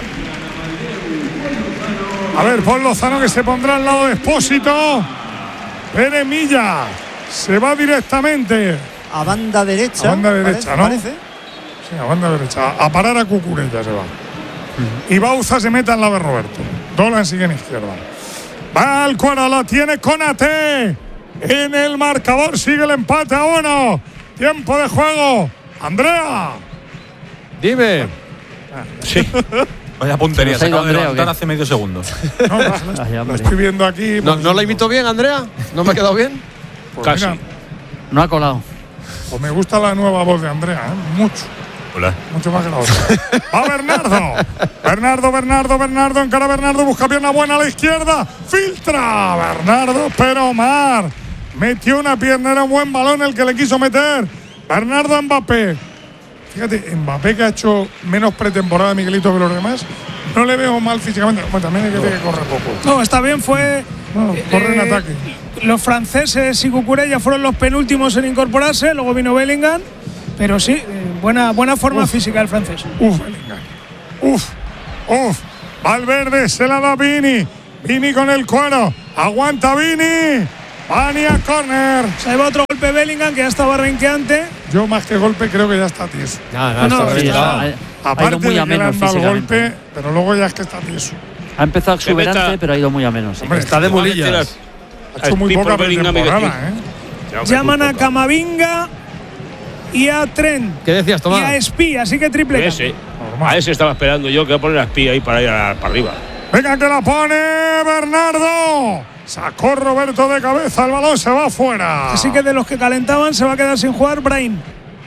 A ver, Paul Lozano que se pondrá al lado de Expósito. Pere Milla se va directamente A banda derecha. a banda derecha, parece, ¿no? parece. Sí, a banda derecha. A parar a Cucurella se va. Y Bauza se mete al lado de Roberto. Dolan sigue en izquierda. Va al cuero, lo tiene Konate. En el marcador sigue el empate a uno. Tiempo de juego. Andrea. Dime. Sí. Vaya puntería, ¿Se se nos ha ido acaba de Andrea o levantar qué? hace medio segundo. No, la, Ay, la hombre. estoy viendo aquí. ¿No, ¿No la imito bien, Andrea? ¿No me ha quedado bien? Pues Casi. mira, No ha colado. pues me gusta la nueva voz de Andrea, ¿eh? Mucho. Hola. Mucho más que la otra. Va Bernardo. Bernardo, Bernardo, Bernardo. Encara Bernardo. Busca pierna buena a la izquierda. Filtra. Bernardo, pero Omar metió una pierna. Era un buen balón el que le quiso meter. Bernardo Mbappé. Fíjate, Mbappé que ha hecho menos pretemporada Miguelito que los demás. No le veo mal físicamente. Bueno, también hay que, que correr poco. No, está bien, fue. No, corre en eh, ataque. Los franceses y Cucurella fueron los penúltimos en incorporarse, luego vino Bellingham, pero sí, eh, buena, buena forma Uf. física del francés. Uf, Bellingham. Uf, uf. Valverde se la da Vini. Vini con el cuero. Aguanta Vini. Vani a córner. Se lleva otro golpe Bellingham que ya estaba renqueante. Yo más que golpe creo que ya está tieso. Ya, ya No, está no, reventado. ha- ha ido Aparte muy de a que le menos han dado el físicamente. golpe, pero luego ya es que está tieso. Ha empezado exuberante, meta- pero ha ido muy a menos. sí. Hombre, Está de mulillas. Ha hecho muy Speed poca por Bellingham y de pretemporada, ¿eh? Ya, hombre, Llaman muy a poca. Camavinga y a Trent ¿Qué decías, y Tomás? a Espí, así que triple cambio. Ese. A ese estaba esperando yo que voy a poner a espía ahí para ir a- para arriba. Venga, que la pone Bernardo. Sacó Roberto de cabeza, el balón se va afuera. Así que de los que calentaban se va a quedar sin jugar Brahim.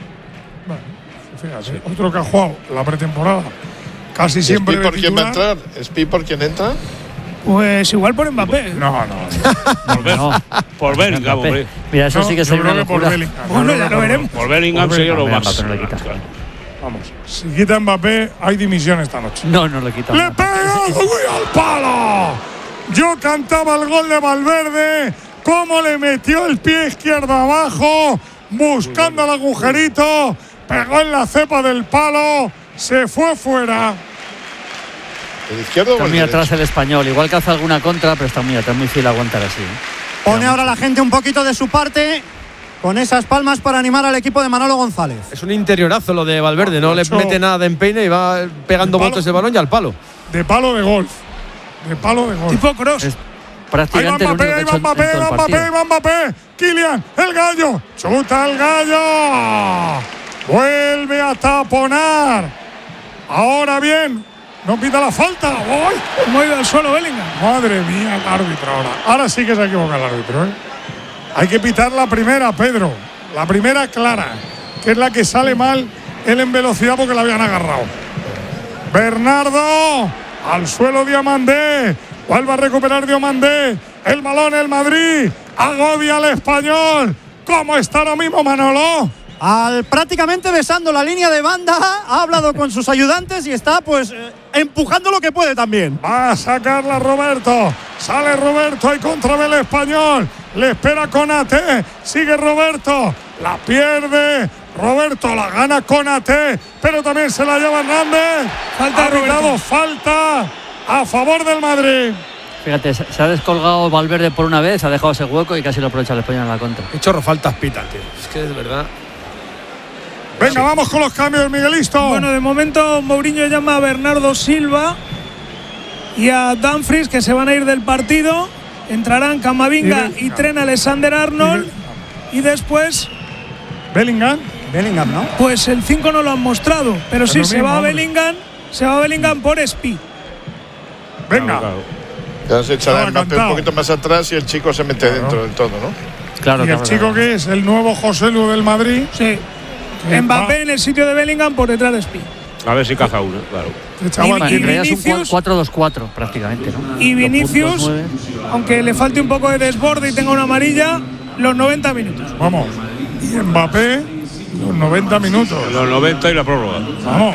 Fíjate, otro que ha jugado la pretemporada. Casi siempre. ¿Espi de por quién va a titular. entrar? ¿Espi por quién entra? Pues igual por Mbappé. No, no. Por, Be- No. por Bellingham, hombre. Mira, eso No, sí que yo sería creo una que por locura. Bellingham. Bueno, Yo ya creo lo que veremos. Por Bellingham Por sería lo Bellingham. más. Mbappé no le quita. Claro. Vamos, si quita Mbappé, hay dimisión esta noche. No, no le quita. ¡Le pega uy, al palo! Yo cantaba el gol de Valverde. ¿Cómo le metió el pie izquierdo abajo? Buscando el agujerito. Pegó en la cepa del palo. Se fue fuera. ¿El izquierdo o Está el muy derecho? atrás el español. Igual que hace alguna contra, pero está muy atrás, muy fiel a aguantar así. ¿eh? Pone ahora la gente un poquito de su parte con esas palmas para animar al equipo de Manolo González. Es un interiorazo lo de Valverde, no le Macho. mete nada de empeine y va pegando El palo. botes de balón y al palo. De palo de golf. De palo de golf. Tipo cross. Es Ahí va prácticamente el único Mbappé, que ha ahí hecho va en, Mbappé, en todo va el Mbappé, partido. va Mbappé. Kylian, el gallo. Chuta el gallo. Vuelve a taponar. Ahora bien, no pita la falta. ¡Uy! ¿Cómo ha ido al suelo Bellingham? Madre mía, el árbitro ahora. Ahora sí que se equivoca el árbitro, ¿eh? Hay que pitar la primera, Pedro. La primera clara, que es la que sale mal él en velocidad porque la habían agarrado. Bernardo, al suelo Diomandé. Vuelve a recuperar Diomandé. El balón, el Madrid. Agobia al español. ¿Cómo está ahora mismo Manolo? Al prácticamente besando la línea de banda, ha hablado con sus ayudantes y está pues eh, empujando lo que puede también. Va a sacarla Roberto. Sale Roberto y contra el español. Le espera Konaté. Sigue Roberto. La pierde. Roberto la gana Konaté. Pero también se la lleva Hernández. Falta ha de pitado Roberto. falta a favor del Madrid. Fíjate, se se ha descolgado Valverde por una vez, ha dejado ese hueco y casi lo aprovecha el español en la contra. Qué chorro faltas pitan, tío. Es que es verdad. Venga, vamos con los cambios, Miguelisto. Bueno, de momento Mourinho llama a Bernardo Silva y a Dumfries, que se van a ir del partido. Entrarán Camavinga Y y, Bellingham. Trent Alexander-Arnold. Y después, Bellingham. Bellingham, ¿no? pues el cinco no lo han mostrado. Pero Es sí, lo se mismo, va a hombre. Bellingham. Se va a Bellingham por Espi. Venga. Ya se echará Estaba el Mbappé un cantado. poquito más atrás y el chico se mete Claro. dentro del todo, ¿no? Claro, Y el claro, chico claro. que es el nuevo José Lu del Madrid. Sí. Que Mbappé va- en el sitio de Bellingham por detrás de Espi. A ver si caza uno, claro. Este chaval Bueno, Y en realidad es un Vinicius- cuatro dos cuatro prácticamente, ¿no? Y Los Vinicius, puntos nueve. aunque le falte un poco de desborde y tenga una amarilla, los noventa minutos. Vamos. Y Mbappé, los noventa minutos. Los noventa y la prórroga. Vamos.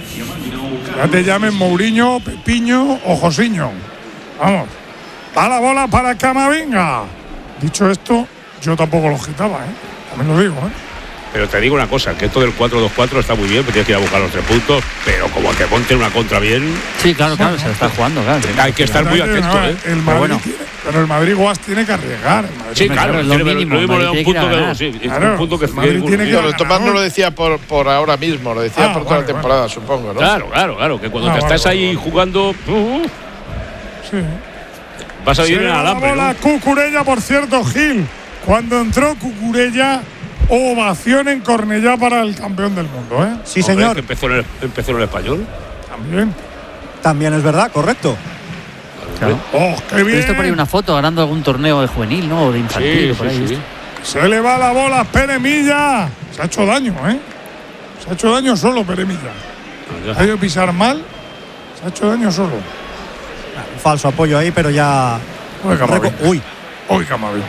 Ya te llamen Mourinho, Pepiño o Josiño. Vamos. Da la bola para Camavinga. Dicho esto, yo tampoco lo quitaba, ¿eh? También lo digo, ¿eh? Pero te digo una cosa, que esto del cuatro dos cuatro está muy bien, porque tienes que ir a buscar los tres puntos, pero como te monten una contra bien, Sí, claro, claro, se lo está jugando, claro. hay que estar muy También, atento, no, ¿eh? El Madrid Pero bueno. tiene- pero el Madrid Guas tiene que arriesgar. El Madrid Sí, tiene- claro, Claro, es lo tiene- mínimo, lo mismo le da Madrid un tiene que punto que ganar. sí, es Claro, un punto que el Madrid ninguno. tiene que Pero ganar. Tomás no lo decía por, por ahora mismo, lo decía Ah, por toda vale, la temporada, supongo, ¿no? Claro, claro, claro, que cuando Ah, te vale, estás vale, ahí vale. jugando, uh, Sí. vas a vivir Se en el da la alambre, bola ¿no? Cucurella, por cierto, Gil. Cuando entró Cucurella, ovación en Cornellá para el campeón del mundo, ¿eh? Sí, Hombre, señor. que empezó en el, empezó en el español. También. También es verdad, correcto. Claro. ¡Oh, qué He visto por ahí bien! una foto ganando algún torneo de juvenil, ¿no? O de infantil, Sí, o por ahí. sí, sí. ¿viste? Se le va la bola a Peremilla. Se ha hecho daño, ¿eh? Se ha hecho daño solo Peremilla. Ha ido a pisar mal. Se ha hecho daño solo. Un falso apoyo ahí, pero ya. Uy, Camavinga. Reco- Uy, Uy, Camavinga.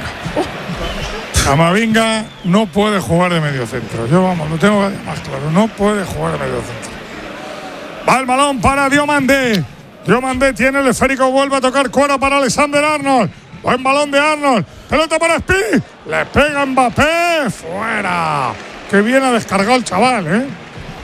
Camavinga no puede jugar de medio centro. Yo, vamos, lo tengo más claro. No puede jugar de medio centro. Va el balón para Diomandé. Diomandé tiene el esférico, vuelve a tocar cuero para Alexander Arnold. Buen balón de Arnold. Pelota para Speed. Le pega Mbappé. Fuera. Qué bien ha descargado el chaval, ¿eh?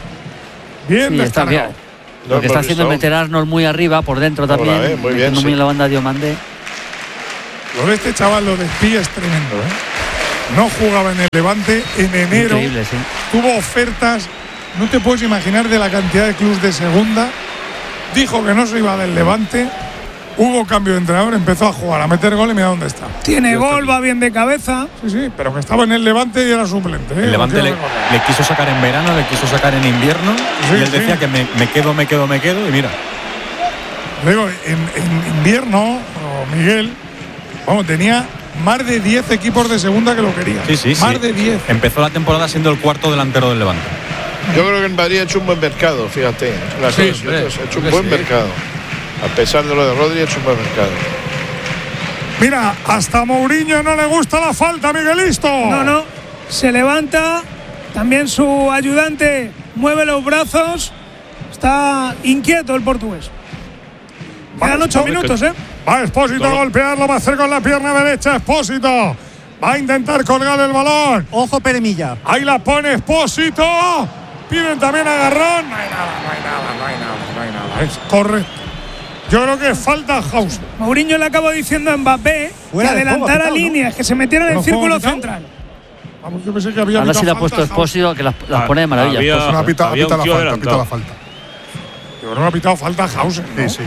Bien Sí, está bien. descargado. Lo que está haciendo es meter a Arnold muy arriba, por dentro también. Hola, eh, muy bien, metiendo sí. muy en la banda de Diomandé. Lo de este chaval, lo de Pi es tremendo, ¿eh? No jugaba en el Levante en enero. Increíble, sí. Tuvo ofertas, no te puedes imaginar de la cantidad de clubes de segunda. Dijo que no se iba del Levante. Hubo cambio de entrenador, empezó a jugar, a meter gol y mira dónde está. Tiene gol, va bien de cabeza. Sí, sí, pero que estaba en el Levante y era suplente. ¿eh? El Levante Lo le, quiero recordar. le quiso sacar en verano, le quiso sacar en invierno. Sí, y él decía sí. que me, me quedo, me quedo, me quedo. Y mira. Digo, en, en invierno, oh, Miguel, vamos, tenía más de diez equipos de segunda que lo querían. Sí, sí, más sí. de diez. Empezó la temporada siendo el cuarto delantero del Levante. Yo creo que en Madrid ha hecho un buen mercado, fíjate. Las Sí, dos, hombre, ha hecho creo un que buen sí. mercado. A pesar de lo de Rodri, ha hecho un buen mercado. Mira, hasta a Mourinho no le gusta la falta, Miguelisto. No, no. Se levanta. También su ayudante mueve los brazos. Está inquieto el portugués. Quedan ocho minutos, ¿eh? Va Espósito a golpearlo, va a hacer con la pierna derecha Espósito. Va a intentar colgar el balón. Ojo, Peremilla. Ahí la pone Espósito. Piden también agarrón. No hay nada, no hay nada, no hay nada, no hay nada. Es correcto. Yo creo que falta House. Mourinho le acabó diciendo a Mbappé Fuera que de juego, adelantara quitado, ¿no? líneas, que se metiera en el ¿Pero círculo juego quitado? central. Vamos, yo pensé que había Ahora sí le ha pitado puesto falta, House. Espósito, que las, las Ah, pone de maravilla. había- Espósito. No, ha pitado, ha Había pitado un la tío falta, ha pitado la adelantado. falta. Yo creo que ha pitado falta House. ¿no? Sí, sí.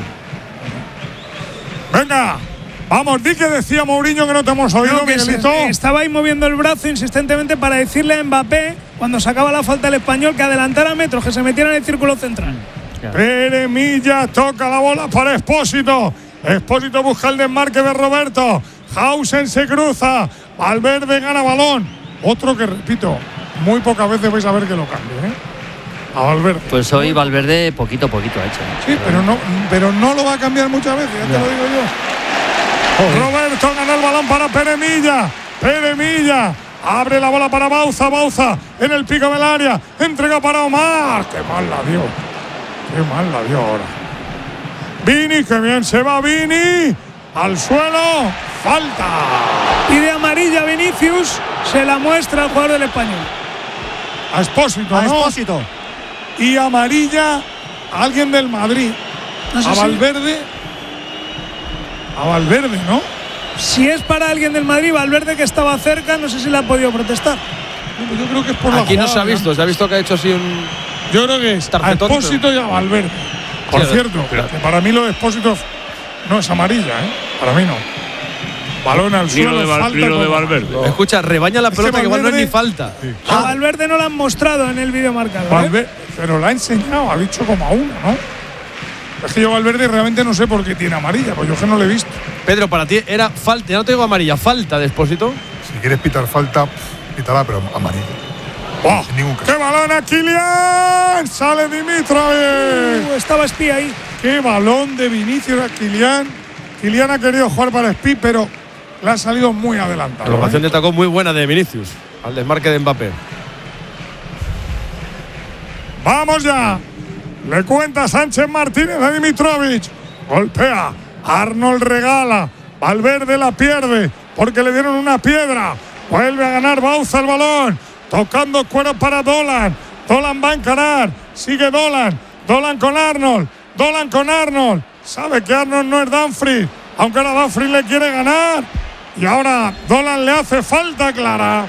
Venga, vamos, di que decía Mourinho que no te hemos oído, No, que se- Miguelito. estaba ahí moviendo el brazo insistentemente para decirle a Mbappé, cuando sacaba la falta el español, que adelantara metros, que se metiera en el círculo central. Pere Milla toca la bola para Espósito. Espósito busca el desmarque de Roberto. Hausen se cruza. Valverde gana balón. Otro que, repito, muy pocas veces vais a ver que lo cambie, ¿eh? A Valverde. Pues hoy Valverde poquito a poquito ha hecho. ¿no? Sí, pero no, pero no lo va a cambiar muchas veces, ya te lo digo yo. Roberto gana el balón para Pere Milla. Pere Milla abre la bola para Bauza. Bauza en el pico del área. Entrega para Omar. Qué mal la dio. Qué mal la dio ahora. Vini, que bien se va Vini. Al suelo. Falta. Pide amarilla a Vinicius, se la muestra al jugador del español. A Espósito, A ¿no? Espósito. Y amarilla a alguien del Madrid. No sé A si- Valverde. A Valverde, ¿no? Si es para alguien del Madrid, Valverde, que estaba cerca, no sé si le ha podido protestar. Yo creo que es por la Aquí no se ha jugada, visto, se ha visto que ha hecho así un. Yo creo que es a Tarjetón, Espósito y a Valverde. Por Sí, cierto, pero- que para mí lo de Espósito no es amarilla, ¿eh? Para mí no. Balón al Ni suelo, lo de, Val- falta ni lo de como- Valverde. Escucha, rebaña la que pelota que igual no es Valverde- ni falta. A Valverde no lo han mostrado en el vídeo marcador. ¿eh? Valverde, pero la ha enseñado, ha dicho como a uno, ¿no? Es que yo Valverde realmente no sé por qué tiene amarilla, pues yo que no lo he visto. Pedro, para ti era falta, ya no te digo amarilla, falta de Espósito. Si quieres pitar falta, pítala, pero amarillo. ¡Oh! Sin ningún caso. ¡Qué balón a Kylian! ¡Sale Dimitrovic! Uh, estaba espía ahí. ¡Qué balón de Vinicius a Kylian! Kylian ha querido jugar para Spi, pero le ha salido muy adelantado. Colocación ¿eh? de tacón muy buena de Vinicius, al desmarque de Mbappé. ¡Vamos ya! Le cuenta Sánchez Martínez a Dimitrovic. Golpea. Arnold regala. Valverde la pierde porque le dieron una piedra. Vuelve a ganar Bauza el balón. Tocando cuero para Dolan. Dolan va a encarar. Sigue Dolan. Dolan con Arnold. Dolan con Arnold. Sabe que Arnold no es Dumfries. Aunque ahora Dumfries le quiere ganar. Y ahora Dolan le hace falta clara.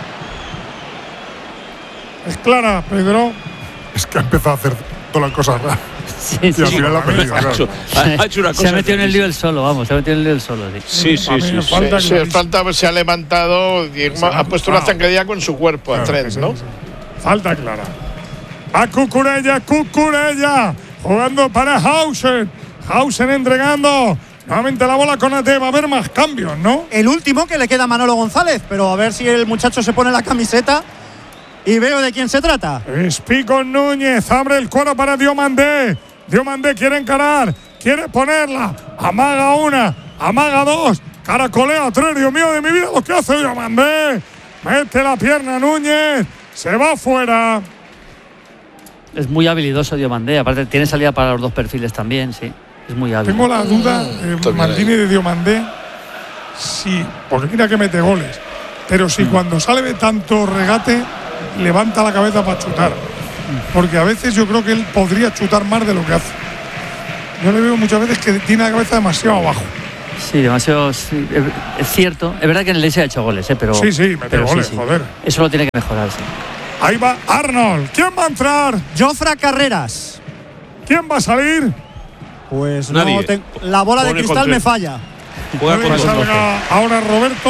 Es clara, Pedro. Es que ha empezado a hacer todas las cosas raras. Sí, Y sí. al final la ha perdido, Ha claro. hecho, ha- ha hecho una cosa. Se ha metido en el lío él solo, vamos, se ha metido en el lío él solo. Sí, Sí, sí, A mí sí. me sí. falta Sí, clarísimo. falta, se ha levantado y ha puesto una zancadilla con su cuerpo a Claro, Trent, sí, ¿no? sí. Falta clara. A Cucurella, Cucurella. Jugando para Hausen. Hausen entregando. Nuevamente la bola con Ate. Va a haber más cambios, ¿no? El último que le queda a Manolo González, pero a ver si el muchacho se pone la camiseta y veo de quién se trata. Espi con Núñez. Abre el cuero para Diomandé. Diomandé quiere encarar. Quiere ponerla. Amaga una. Amaga dos. Caracolea tres. Dios mío de mi vida lo que hace Diomandé. Mete la pierna Núñez. Se va fuera. Es muy habilidoso Diomandé, aparte tiene salida para los dos perfiles también, sí. Es muy hábil. Tengo la duda de También Martínez y de Diomandé. Sí, porque mira que mete goles. Pero si cuando sale de tanto regate, levanta la cabeza para chutar. porque a veces yo creo que él podría chutar más de lo que hace. Yo le veo muchas veces que tiene la cabeza demasiado abajo. Sí, demasiado. Sí, es cierto. Es verdad que en el Leipzig ha hecho goles, ¿eh? Pero, sí, sí, mete pero goles, sí, sí. joder. Eso lo tiene que mejorar, sí. Ahí va Arnold. ¿Quién va a entrar? Jofra Carreras. ¿Quién va a salir? Pues Nadie. no te, la bola Pone de cristal con me tres. falla. Juega Puede con que dos doce. salga ahora Roberto.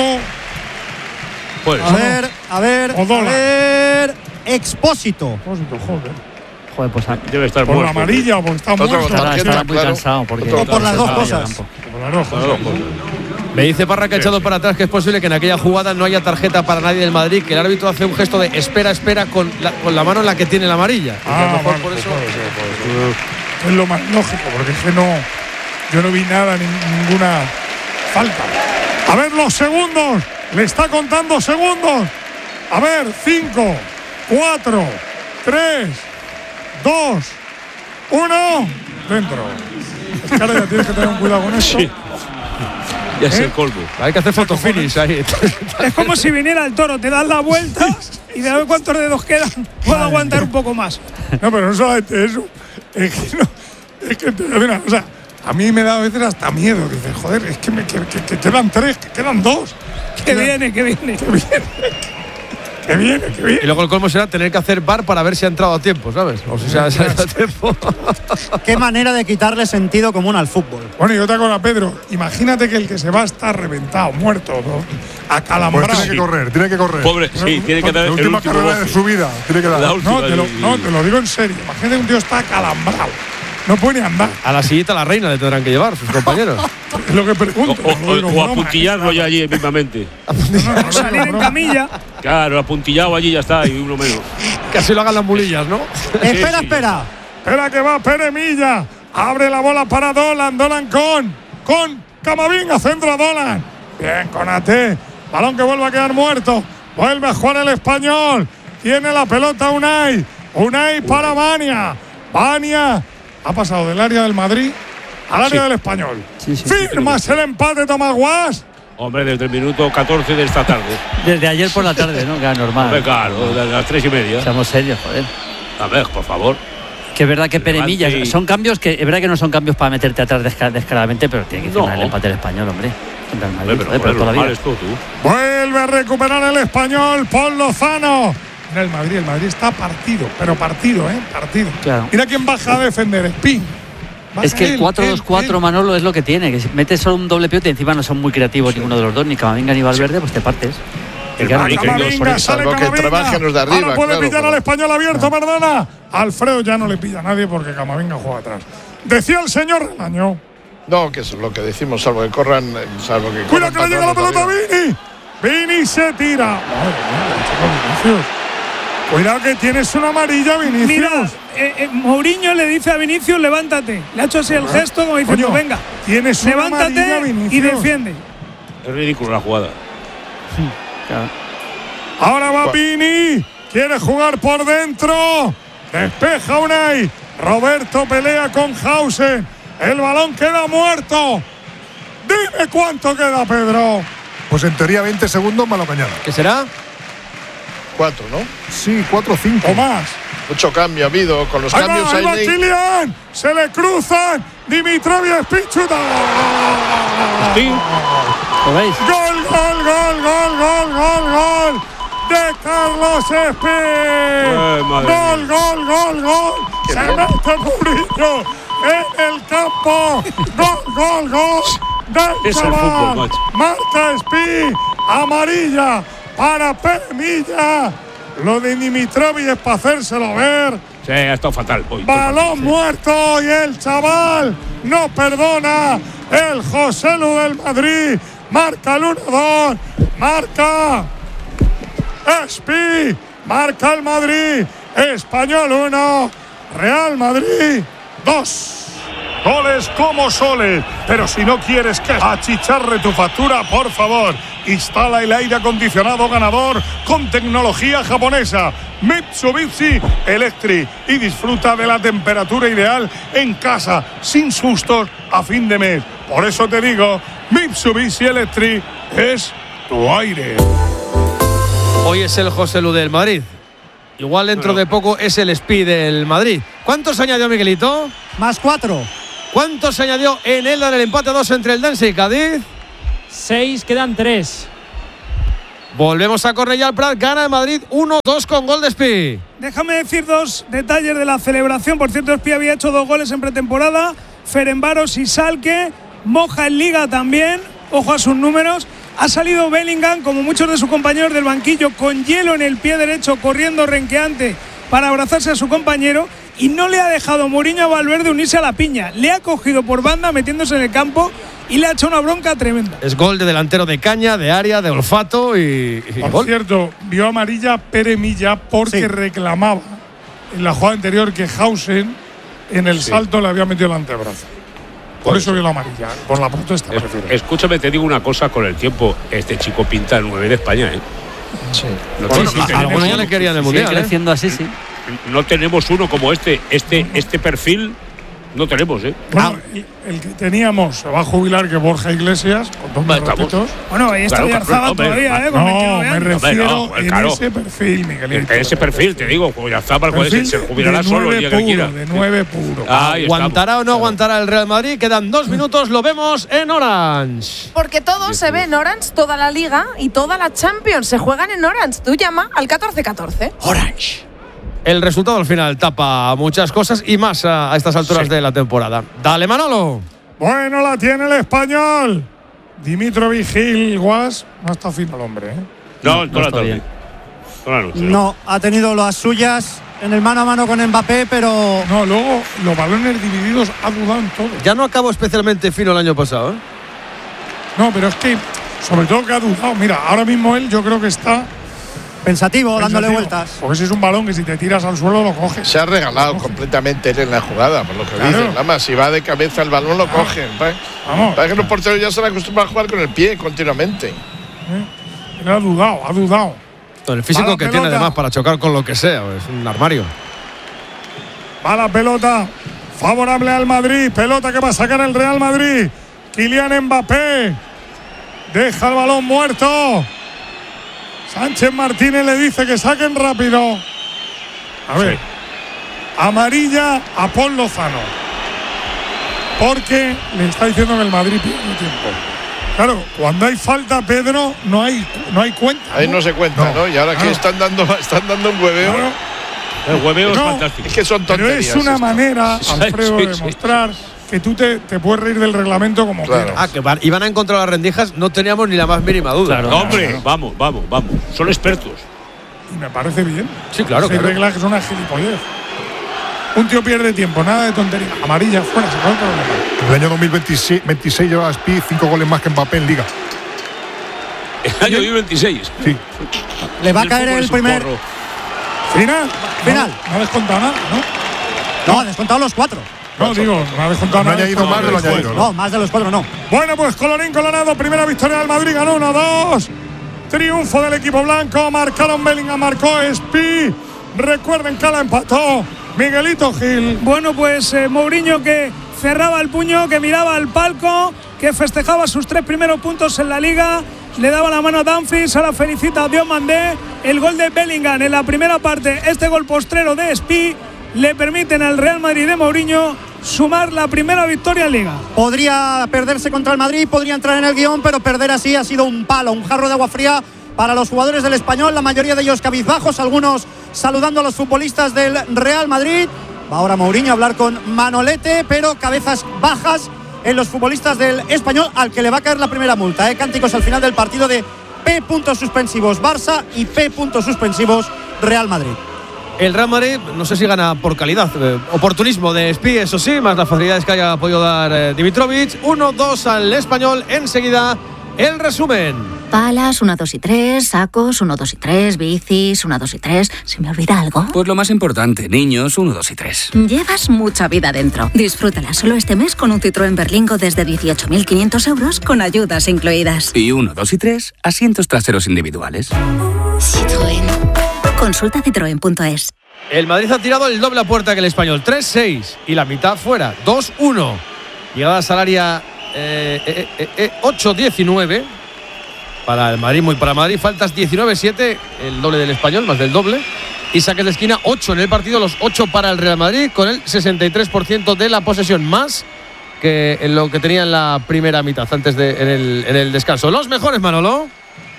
Pues, A ver, a ver, a Odola. ver. Expósito. Expósito, joder. Joder, pues a- debe estar Por la muerto. amarilla o porque está Otro muerto. con estará, tarjeta, estará muy claro. cansado. Porque Otro O por las dos Estaba cosas. en el campo. Por la roja, Claro, sí. pues, Me dice Parra que ha echado para atrás que es posible que en aquella jugada no haya tarjeta para nadie del Madrid, que el árbitro hace un gesto de espera, espera con la, con la mano en la que tiene la amarilla. Y que a Ah, lo mejor vale, por pues eso. puede ser, puede ser. Es lo más lógico, porque es que no. Yo no vi nada, ni, ninguna falta. A ver los segundos. Le está contando segundos. A ver, cinco, cuatro, tres, dos, uno. Dentro. Es que ahora ya tienes que tener un cuidado con esto. Sí. Ya es ¿Eh? el colmo. Hay que hacer foto finish ahí. Es como si viniera el toro, te das la vuelta y de a ver cuántos dedos quedan. Puedo aguantar un poco más. No, pero no solamente eso. Es que no. Es que te voy a decir una cosa. A mí me da a veces hasta miedo. Dices, joder, es que, me, que, que- que quedan tres, que quedan dos. Que viene, que viene. Que viene. Que viene, que viene. Y luego el colmo será tener que hacer bar para ver si ha entrado a tiempo, ¿sabes? O si se ha salido a tiempo. Qué manera de quitarle sentido común al fútbol. Bueno, y otra cosa, Pedro. Imagínate que el que se va está reventado, muerto, ¿no? Acalambrado. Pues tiene que correr, tiene que correr. Pobre, sí, tiene que dar La el última último carrera goce. de su vida. Tiene que dar. La última. No te, lo, y- no, te lo digo en serio. Imagínate que un tío está acalambrado. No puede ni andar. A la sillita la reina le tendrán que llevar sus compañeros. Es lo que pregunto. O, no digo o, o broma, apuntillarlo ya allí mismamente. No, no, no, Salir en broma. camilla. Claro, apuntillado allí ya está, y uno menos. Que así lo hagan las mulillas, ¿no? Espera, sí. espera. Espera que va Pere Milla. Abre la bola para Dolan. Dolan con. Con Camavinga. Centro a Dolan. Bien, con A T. Balón que vuelve a quedar muerto. Vuelve a jugar el español. Tiene la pelota Unai. Unai para Bania. Bania. Ha pasado del área del Madrid al área Sí. del español. Sí, sí. Firmas el empate, Tomás Guas. Hombre, desde el minuto catorce de esta tarde. Desde ayer por la tarde, ¿no? Que era Hombre, normal. claro, de las tres y media. Seamos serios, joder. A ver, por favor. Que es verdad que Levante Peremilla, y- son cambios que es verdad que no son cambios para meterte atrás desca- descaradamente, pero tiene que No. firmar el empate el español, hombre. Contra el Madrid, Hombre, pero, joder, pero joder, toda la lo mal vida. es todo tú. Vuelve a recuperar el español Paul Lozano. Mira el Madrid, el Madrid está partido, pero partido, ¿eh? Partido. Claro. Mira quién baja a defender, Spin. Baja Es que el él, cuatro él, dos cuatro, él. Manolo, es lo que tiene. Que si metes solo un doble pivote y encima no son muy creativos ninguno de los dos, ni Camavinga ni Valverde, pues te partes. El Y claro, Madrid, no- queridos, Camavinga, sale salvo que Camavinga. trabajen los de arriba, Ahora puede claro, pillar pero- al español abierto, perdona. Alfredo ya no le pilla a nadie porque Camavinga juega atrás. Decía el señor Relaño. No, que es lo que decimos, salvo que corran, eh, salvo que Cuida corran que le llega la patrones pelota a arriba. Vini. Vini se tira. Madre mía, chico, Vinicius. Cuidado que tienes una amarilla, Vinicius. Mira, eh, eh, Mourinho le dice a Vinicius, levántate. Le ha hecho así el gesto como diciendo, Coño, venga, tienes una amarilla, levántate y Vinicius. defiende. Es ridículo la jugada. Claro. Ahora va Vini. Quiere jugar por dentro. Despeja Unai. Roberto pelea con Hausen. El balón queda muerto. Dime cuánto queda, Pedro. Pues en teoría veinte segundos más lo cañada. ¿Qué será? Cuatro, ¿no? Sí, cuatro o cinco. O más. Mucho cambio ha habido. Con los Ahí cambios va, ahí va hay ley. Kylian. Se le cruzan. Dimitrov y Spichuta. Sí. ¿Lo veis? Gol, gol, gol, gol, gol, gol, gol de Carlos Espín. Eh, madre Gol, mía. gol, gol, gol. Se mete Murillo en el campo. Gol, gol, gol del Es el chaval. fútbol, macho. Marca Espín. Amarilla para Permilla. Lo de Dimitrovic es para hacérselo ver. Sí, ha estado fatal. Hoy, Balón muerto y el chaval no perdona. El José Lu del Madrid marca el uno dos. Marca Espi. Marca el Madrid. Español uno. Real Madrid dos. Goles como soles. Pero si no quieres que achicharre tu factura, por favor, instala el aire acondicionado ganador con tecnología japonesa Mitsubishi Electric y disfruta de la temperatura ideal en casa, sin sustos a fin de mes. Por eso te digo, Mitsubishi Electric es tu aire. Hoy es el José Lu del Madrid. Igual dentro Bueno. de poco es el speed del Madrid. ¿Cuántos añadió Miguelito? Más cuatro. ¿Cuántos se añadió en el del empate a dos entre el Dense y Cádiz? Seis, quedan tres. Volvemos a Cornellà al Prat, gana el Madrid uno dos con gol de Espi. Déjame decir dos detalles de la celebración. Por cierto, Espi había hecho dos goles en pretemporada. Ferencváros y Salque. Moja en Liga también. Ojo a sus números. Ha salido Bellingham, como muchos de sus compañeros del banquillo, con hielo en el pie derecho, corriendo renqueante para abrazarse a su compañero. Y no le ha dejado Mourinho a Valverde unirse a la piña. Le ha cogido por banda metiéndose en el campo y le ha hecho una bronca tremenda. Es gol de delantero de caña, de área, de olfato y, y Por gol. cierto, vio amarilla Pere Milla porque Sí. reclamaba en la jugada anterior que Hausen en el Sí. salto le había metido el antebrazo. Por Pues eso vio la amarilla, por la protesta, Es- prefiero. escúchame, te digo una cosa con el tiempo. Este chico pinta el nueve de España, ¿eh? Sí. No, Bueno, tenemos- a- algunos ya le querían en el Sigue Mundial, ¿eh? creciendo así, sí. no tenemos uno como este. Este, este perfil no tenemos, ¿eh? Bueno, el, el que teníamos se va a jubilar que Borja Iglesias, con todos mis Vale, estamos. respetos. Bueno, ahí está Claro, Oyarzabal claro, hombre, todavía, ¿eh? Con No, veintinueve me años. refiero no, pues en claro. ese perfil, Miguelito. En ese perfil, te digo, Oyarzabal puede ser, Perfil se jubilará de solo el nueve día que puro, quiera. de nueve puro. Ahí estamos. ¿Aguantará o no aguantará el Real Madrid? Quedan dos minutos, lo vemos en Orange. Porque todo se ve en Orange, toda la Liga y toda la Champions se juegan en Orange. Tú llama al catorce catorce. Orange. El resultado al final tapa muchas cosas y más a, a estas alturas Sí. de la temporada. Dale, Manolo. Bueno, la tiene el español. Dimitrovic Gil Guas. No está fino el hombre, ¿eh? No, No, toda la está tarde. bien. Toda la noche. No, ha tenido las suyas en el mano a mano con Mbappé, pero No, luego los balones divididos ha dudado en todo. Ya no acabó especialmente fino el año pasado, ¿eh? No, pero es que, sobre todo que ha dudado. Mira, ahora mismo él yo creo que está pensativo, dándole pensativo, vueltas. Porque si es un balón que si te tiras al suelo lo coges. Se ha regalado completamente él en la jugada, por lo que Claro. dicen. Nada más, si va de cabeza el balón lo cogen. ¿vale? Vamos. Para que los porteros ya se han acostumbrado a jugar con el pie continuamente. Él ha dudado, ha dudado. El físico Va la que pelota. tiene además para chocar con lo que sea, es un armario. Va la pelota favorable al Madrid. Pelota que va a sacar el Real Madrid. Kylian Mbappé. Deja el balón muerto. Sánchez Martínez le dice que saquen rápido. A ver. Sí. Amarilla a Paul Lozano. Porque le está diciendo que el Madrid pierde tiempo. Claro, cuando hay falta, Pedro, no hay, no hay cuenta. Ahí no se cuenta, ¿no? Y ahora que Claro. están dando, están dando un hueveo. Claro. El hueveo es No, fantástico. Es que son Pero tonterías. es una esto. manera, Sí, Alfredo, sí, de sí. demostrar que tú te, te puedes reír del reglamento como Claro. quieras. Ah, que van- iban a encontrar las rendijas, no teníamos ni la más mínima duda. Claro. No, hombre, vamos, vamos, vamos. Son expertos. Y me parece bien. Sí, claro, Si hay claro. reglas que son una gilipollez. Un tío pierde tiempo, nada de tontería. Amarilla, fuera, se acabó el problema. En el año dos mil veintiséis lleva Spi cinco goles más que Mbappé en Liga. El año dos mil veintiséis. Sí. Le va a El caer fútbol el es un primer. porro. Final. Final. No, no ha descontado nada, ¿no? No, ha descontado los cuatro. No, digo, no ha descontado No ha nada. añadido más de lo añadido, ¿no? No, más de los cuatro no. Bueno, pues colorín colorado, primera victoria del Madrid, ganó uno dos. Triunfo del equipo blanco, marcaron Bellingham, marcó Spi. Recuerden que la empató Miguelito Gil. Bueno, pues eh, Mourinho que cerraba el puño, que miraba al palco, que festejaba sus tres primeros puntos en la Liga, le daba la mano a Dumfries, ahora felicita a Diomandé. El gol de Bellingham en la primera parte, este gol postrero de Spi, le permiten al Real Madrid de Mourinho sumar la primera victoria en Liga. Podría perderse contra el Madrid, podría entrar en el guión, pero perder así ha sido un palo, un jarro de agua fría para los jugadores del Español, la mayoría de ellos cabizbajos, algunos saludando a los futbolistas del Real Madrid. Va ahora Mourinho a hablar con Manolete, pero cabezas bajas en los futbolistas del Español, al que le va a caer la primera multa. ¿eh? Cánticos al final del partido de P puntos suspensivos Barça y P puntos suspensivos Real Madrid. El Real Madrid, no sé si gana por calidad. Eh, oportunismo de Spi, eso sí, más las facilidades que haya podido dar eh, Dimitrovic. uno dos al Español. Enseguida, el resumen. Palas, uno, dos y tres, sacos, uno, dos y tres, bicis, uno, dos y tres. ¿Se me olvida algo? Pues lo más importante, niños, uno, dos y tres. Llevas mucha vida dentro. Disfrútala solo este mes con un Citroën Berlingo desde dieciocho mil quinientos euros con ayudas incluidas. Y uno, dos y tres, asientos traseros individuales. Citroën. Consulta citroen punto es. El Madrid ha tirado el doble a puerta que el Español. tres seis. Y la mitad fuera. dos uno. Llegadas al área eh, eh, eh, eh, ocho diecinueve. Para el Madrid, muy para Madrid. Faltas diecinueve siete. El doble del Español, más del doble. y saques de esquina, ocho en el partido, los ocho para el Real Madrid, con el sesenta y tres por ciento de la posesión, más que en lo que tenía en la primera mitad, antes de en el, en el descanso. Los mejores, Manolo.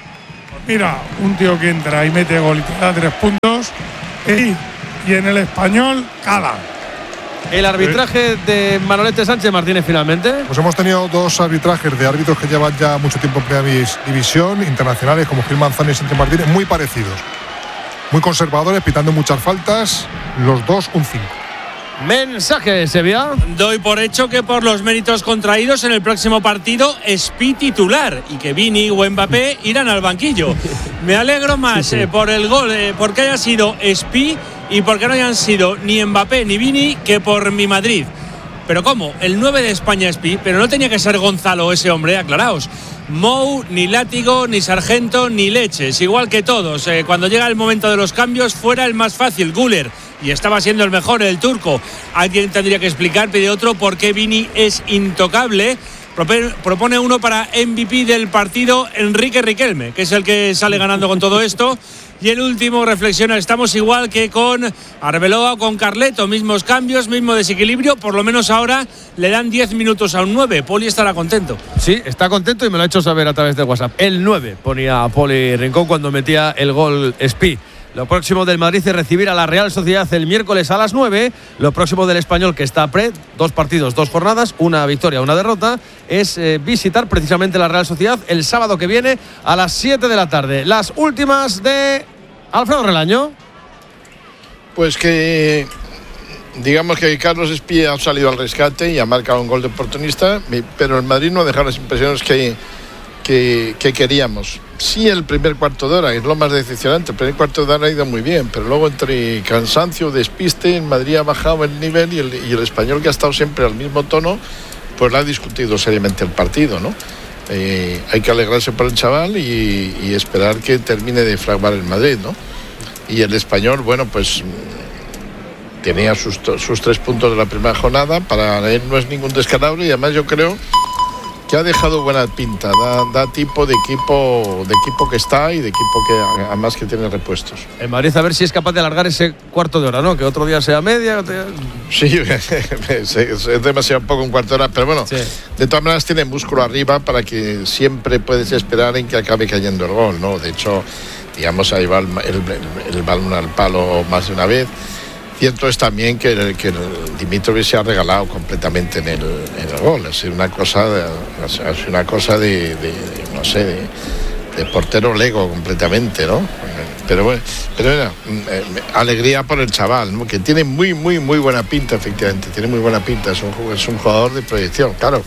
Mira, un tío que entra y mete gol y te da tres puntos. Y, y en el Español, cala. El arbitraje de Manolete Sánchez Martínez finalmente. Pues hemos tenido dos arbitrajes de árbitros que llevan ya mucho tiempo en primera división, internacionales como Gil Manzano y Sánchez Martínez, muy parecidos. Muy conservadores, pitando muchas faltas. Los dos un cinco. Mensaje, Sevilla. Doy por hecho que por los méritos contraídos en el próximo partido Espi titular y que Vini o Mbappé irán al banquillo. Me alegro más sí, sí. Eh, por el gol, eh, porque haya sido Espi y porque no hayan sido ni Mbappé ni Vini, que por mi Madrid. Pero ¿cómo? El nueve de España Espi, pero no tenía que ser Gonzalo ese hombre, aclaraos. Mou, ni Látigo, ni Sargento, ni Leches, igual que todos. Eh, cuando llega el momento de los cambios, fuera el más fácil, Güler, y estaba siendo el mejor, el turco. Alguien tendría que explicar, pide otro, por qué Vini es intocable. Propone uno para M V P del partido, Enrique Riquelme, que es el que sale ganando con todo esto. Y el último reflexiona, estamos igual que con Arbeloa o con Carleto, mismos cambios, mismo desequilibrio, por lo menos ahora le dan diez minutos a un nueve. Poli estará contento. Sí, está contento y me lo ha hecho saber a través de WhatsApp. El nueve ponía Poli Rincón cuando metía el gol Espi. Lo próximo del Madrid es recibir a la Real Sociedad el miércoles a las nueve. Lo próximo del Español, que está pre, dos partidos, dos jornadas, una victoria, una derrota, es eh, visitar precisamente la Real Sociedad el sábado que viene a las siete de la tarde. Las últimas de Alfredo Relaño. Pues que digamos que Carlos Espi ha salido al rescate y ha marcado un gol de oportunista, pero el Madrid no ha dejado las impresiones que, que, que queríamos. Sí, el primer cuarto de hora es lo más decepcionante. El primer cuarto de hora ha ido muy bien, pero luego entre cansancio, despiste, en Madrid ha bajado el nivel y el, y el Español, que ha estado siempre al mismo tono, pues le ha discutido seriamente el partido, ¿no? Eh, hay que alegrarse por el chaval y, y esperar que termine de fraguar el Madrid, ¿no? Y el Español, bueno, pues tenía sus, sus tres puntos de la primera jornada. Para él no es ningún descalabro y además yo creo que ha dejado buena pinta, da, da tipo de equipo de equipo que está y de equipo que además que tiene repuestos. En Madrid a ver si es capaz de alargar ese cuarto de hora, ¿no? Que otro día sea media. Otro día... Sí, es demasiado poco un cuarto de hora, pero bueno, sí. De todas maneras tiene músculo arriba para que siempre puedes esperar en que acabe cayendo el gol, ¿no? De hecho, digamos, ahí va el, el, el balón al palo más de una vez. Cierto es también que el, que el Dimitrovic se ha regalado completamente en el, en el gol. Es una cosa de, es una cosa de, de, de no sé, de, de portero lego completamente, ¿no? Pero bueno, pero bueno, alegría por el chaval, ¿no? Que tiene muy, muy, muy buena pinta, efectivamente. Tiene muy buena pinta. Es un, es un jugador de proyección, claro.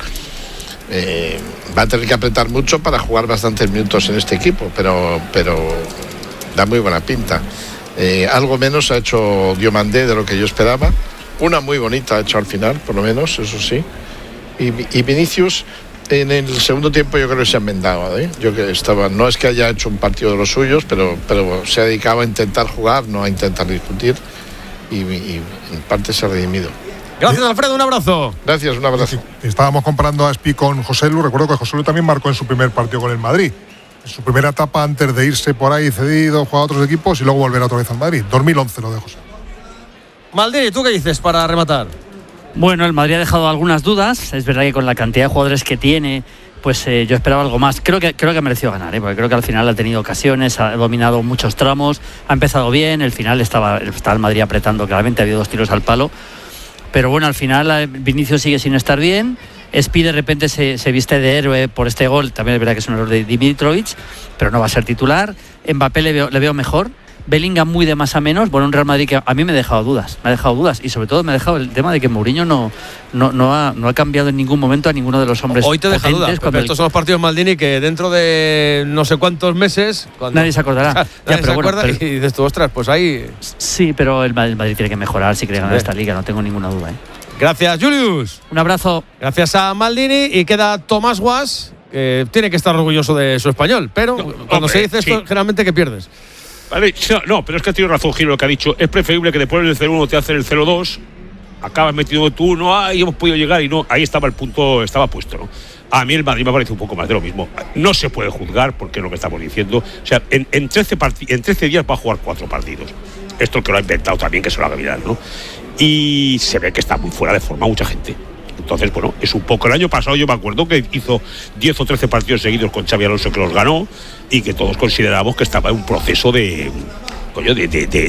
Eh, va a tener que apretar mucho para jugar bastantes minutos en este equipo, pero, pero da muy buena pinta. Eh, algo menos ha hecho Diomandé de lo que yo esperaba. Una muy bonita ha hecho al final, por lo menos, eso sí. Y, y Vinicius, en el segundo tiempo yo creo que se ha enmendado, ¿eh? Yo que estaba, no es que haya hecho un partido de los suyos, pero, pero se ha dedicado a intentar jugar, no a intentar discutir. Y, y en parte se ha redimido. Gracias, Alfredo, un abrazo. Gracias, un abrazo. Estábamos comparando a Espi con José Lu. Recuerdo que José Lu también marcó en su primer partido con el Madrid. En su primera etapa antes de irse por ahí cedido, jugar a otros equipos y luego volver otra vez al Madrid. dos mil once lo de José. Maldini, ¿tú qué dices para rematar? Bueno, el Madrid ha dejado algunas dudas. Es verdad que con la cantidad de jugadores que tiene, pues eh, yo esperaba algo más. Creo que, creo que ha merecido ganar, ¿eh? Porque creo que al final ha tenido ocasiones, ha dominado muchos tramos, ha empezado bien, el final estaba, estaba el Madrid apretando, claramente ha habido dos tiros al palo. Pero bueno, al final Vinicius sigue sin estar bien. Espi de repente se, se viste de héroe por este gol. También es verdad que es un error de Dimitrovic, pero no va a ser titular. Mbappé le veo, le veo mejor. Bellingham muy de más a menos. Bueno, un Real Madrid que a mí me ha dejado dudas. Me ha dejado dudas. Y sobre todo me ha dejado el tema de que Mourinho no, no, no, ha, no ha cambiado en ningún momento a ninguno de los hombres. Hoy te deja dudas. Pero estos son los partidos Maldini que dentro de no sé cuántos meses. Cuando nadie se acordará. nadie ya, se pero acuerda bueno, pero, y dices tú, ostras, pues ahí. Sí, pero el Madrid, el Madrid tiene que mejorar si quiere ganar esta liga. No tengo ninguna duda, ¿eh? Gracias, Julius. Un abrazo. Gracias a Maldini. Y queda Tomás Guas, que tiene que estar orgulloso de su español. Pero no, cuando hombre, se dice esto, sí. Generalmente, ¿qué pierdes? Vale, no, pero es que ha tenido razón Giro lo que ha dicho. Es preferible que después del cero uno te hacen el cero dos, acabas metido tú, no, ahí hemos podido llegar y no, ahí estaba el punto, estaba puesto, ¿no? A mí el Madrid me parece un poco más de lo mismo. No se puede juzgar porque es lo que estamos diciendo. O sea, en, en, trece, part- en trece días va a jugar cuatro partidos. esto que lo ha inventado también, que se lo haga viral, ¿no? Y se ve que está muy fuera de forma mucha gente. Entonces, bueno, es un poco. El año pasado yo me acuerdo que hizo diez o trece partidos seguidos con Xabi Alonso que los ganó y que todos consideramos que estaba en un proceso de, coño, de, de, de,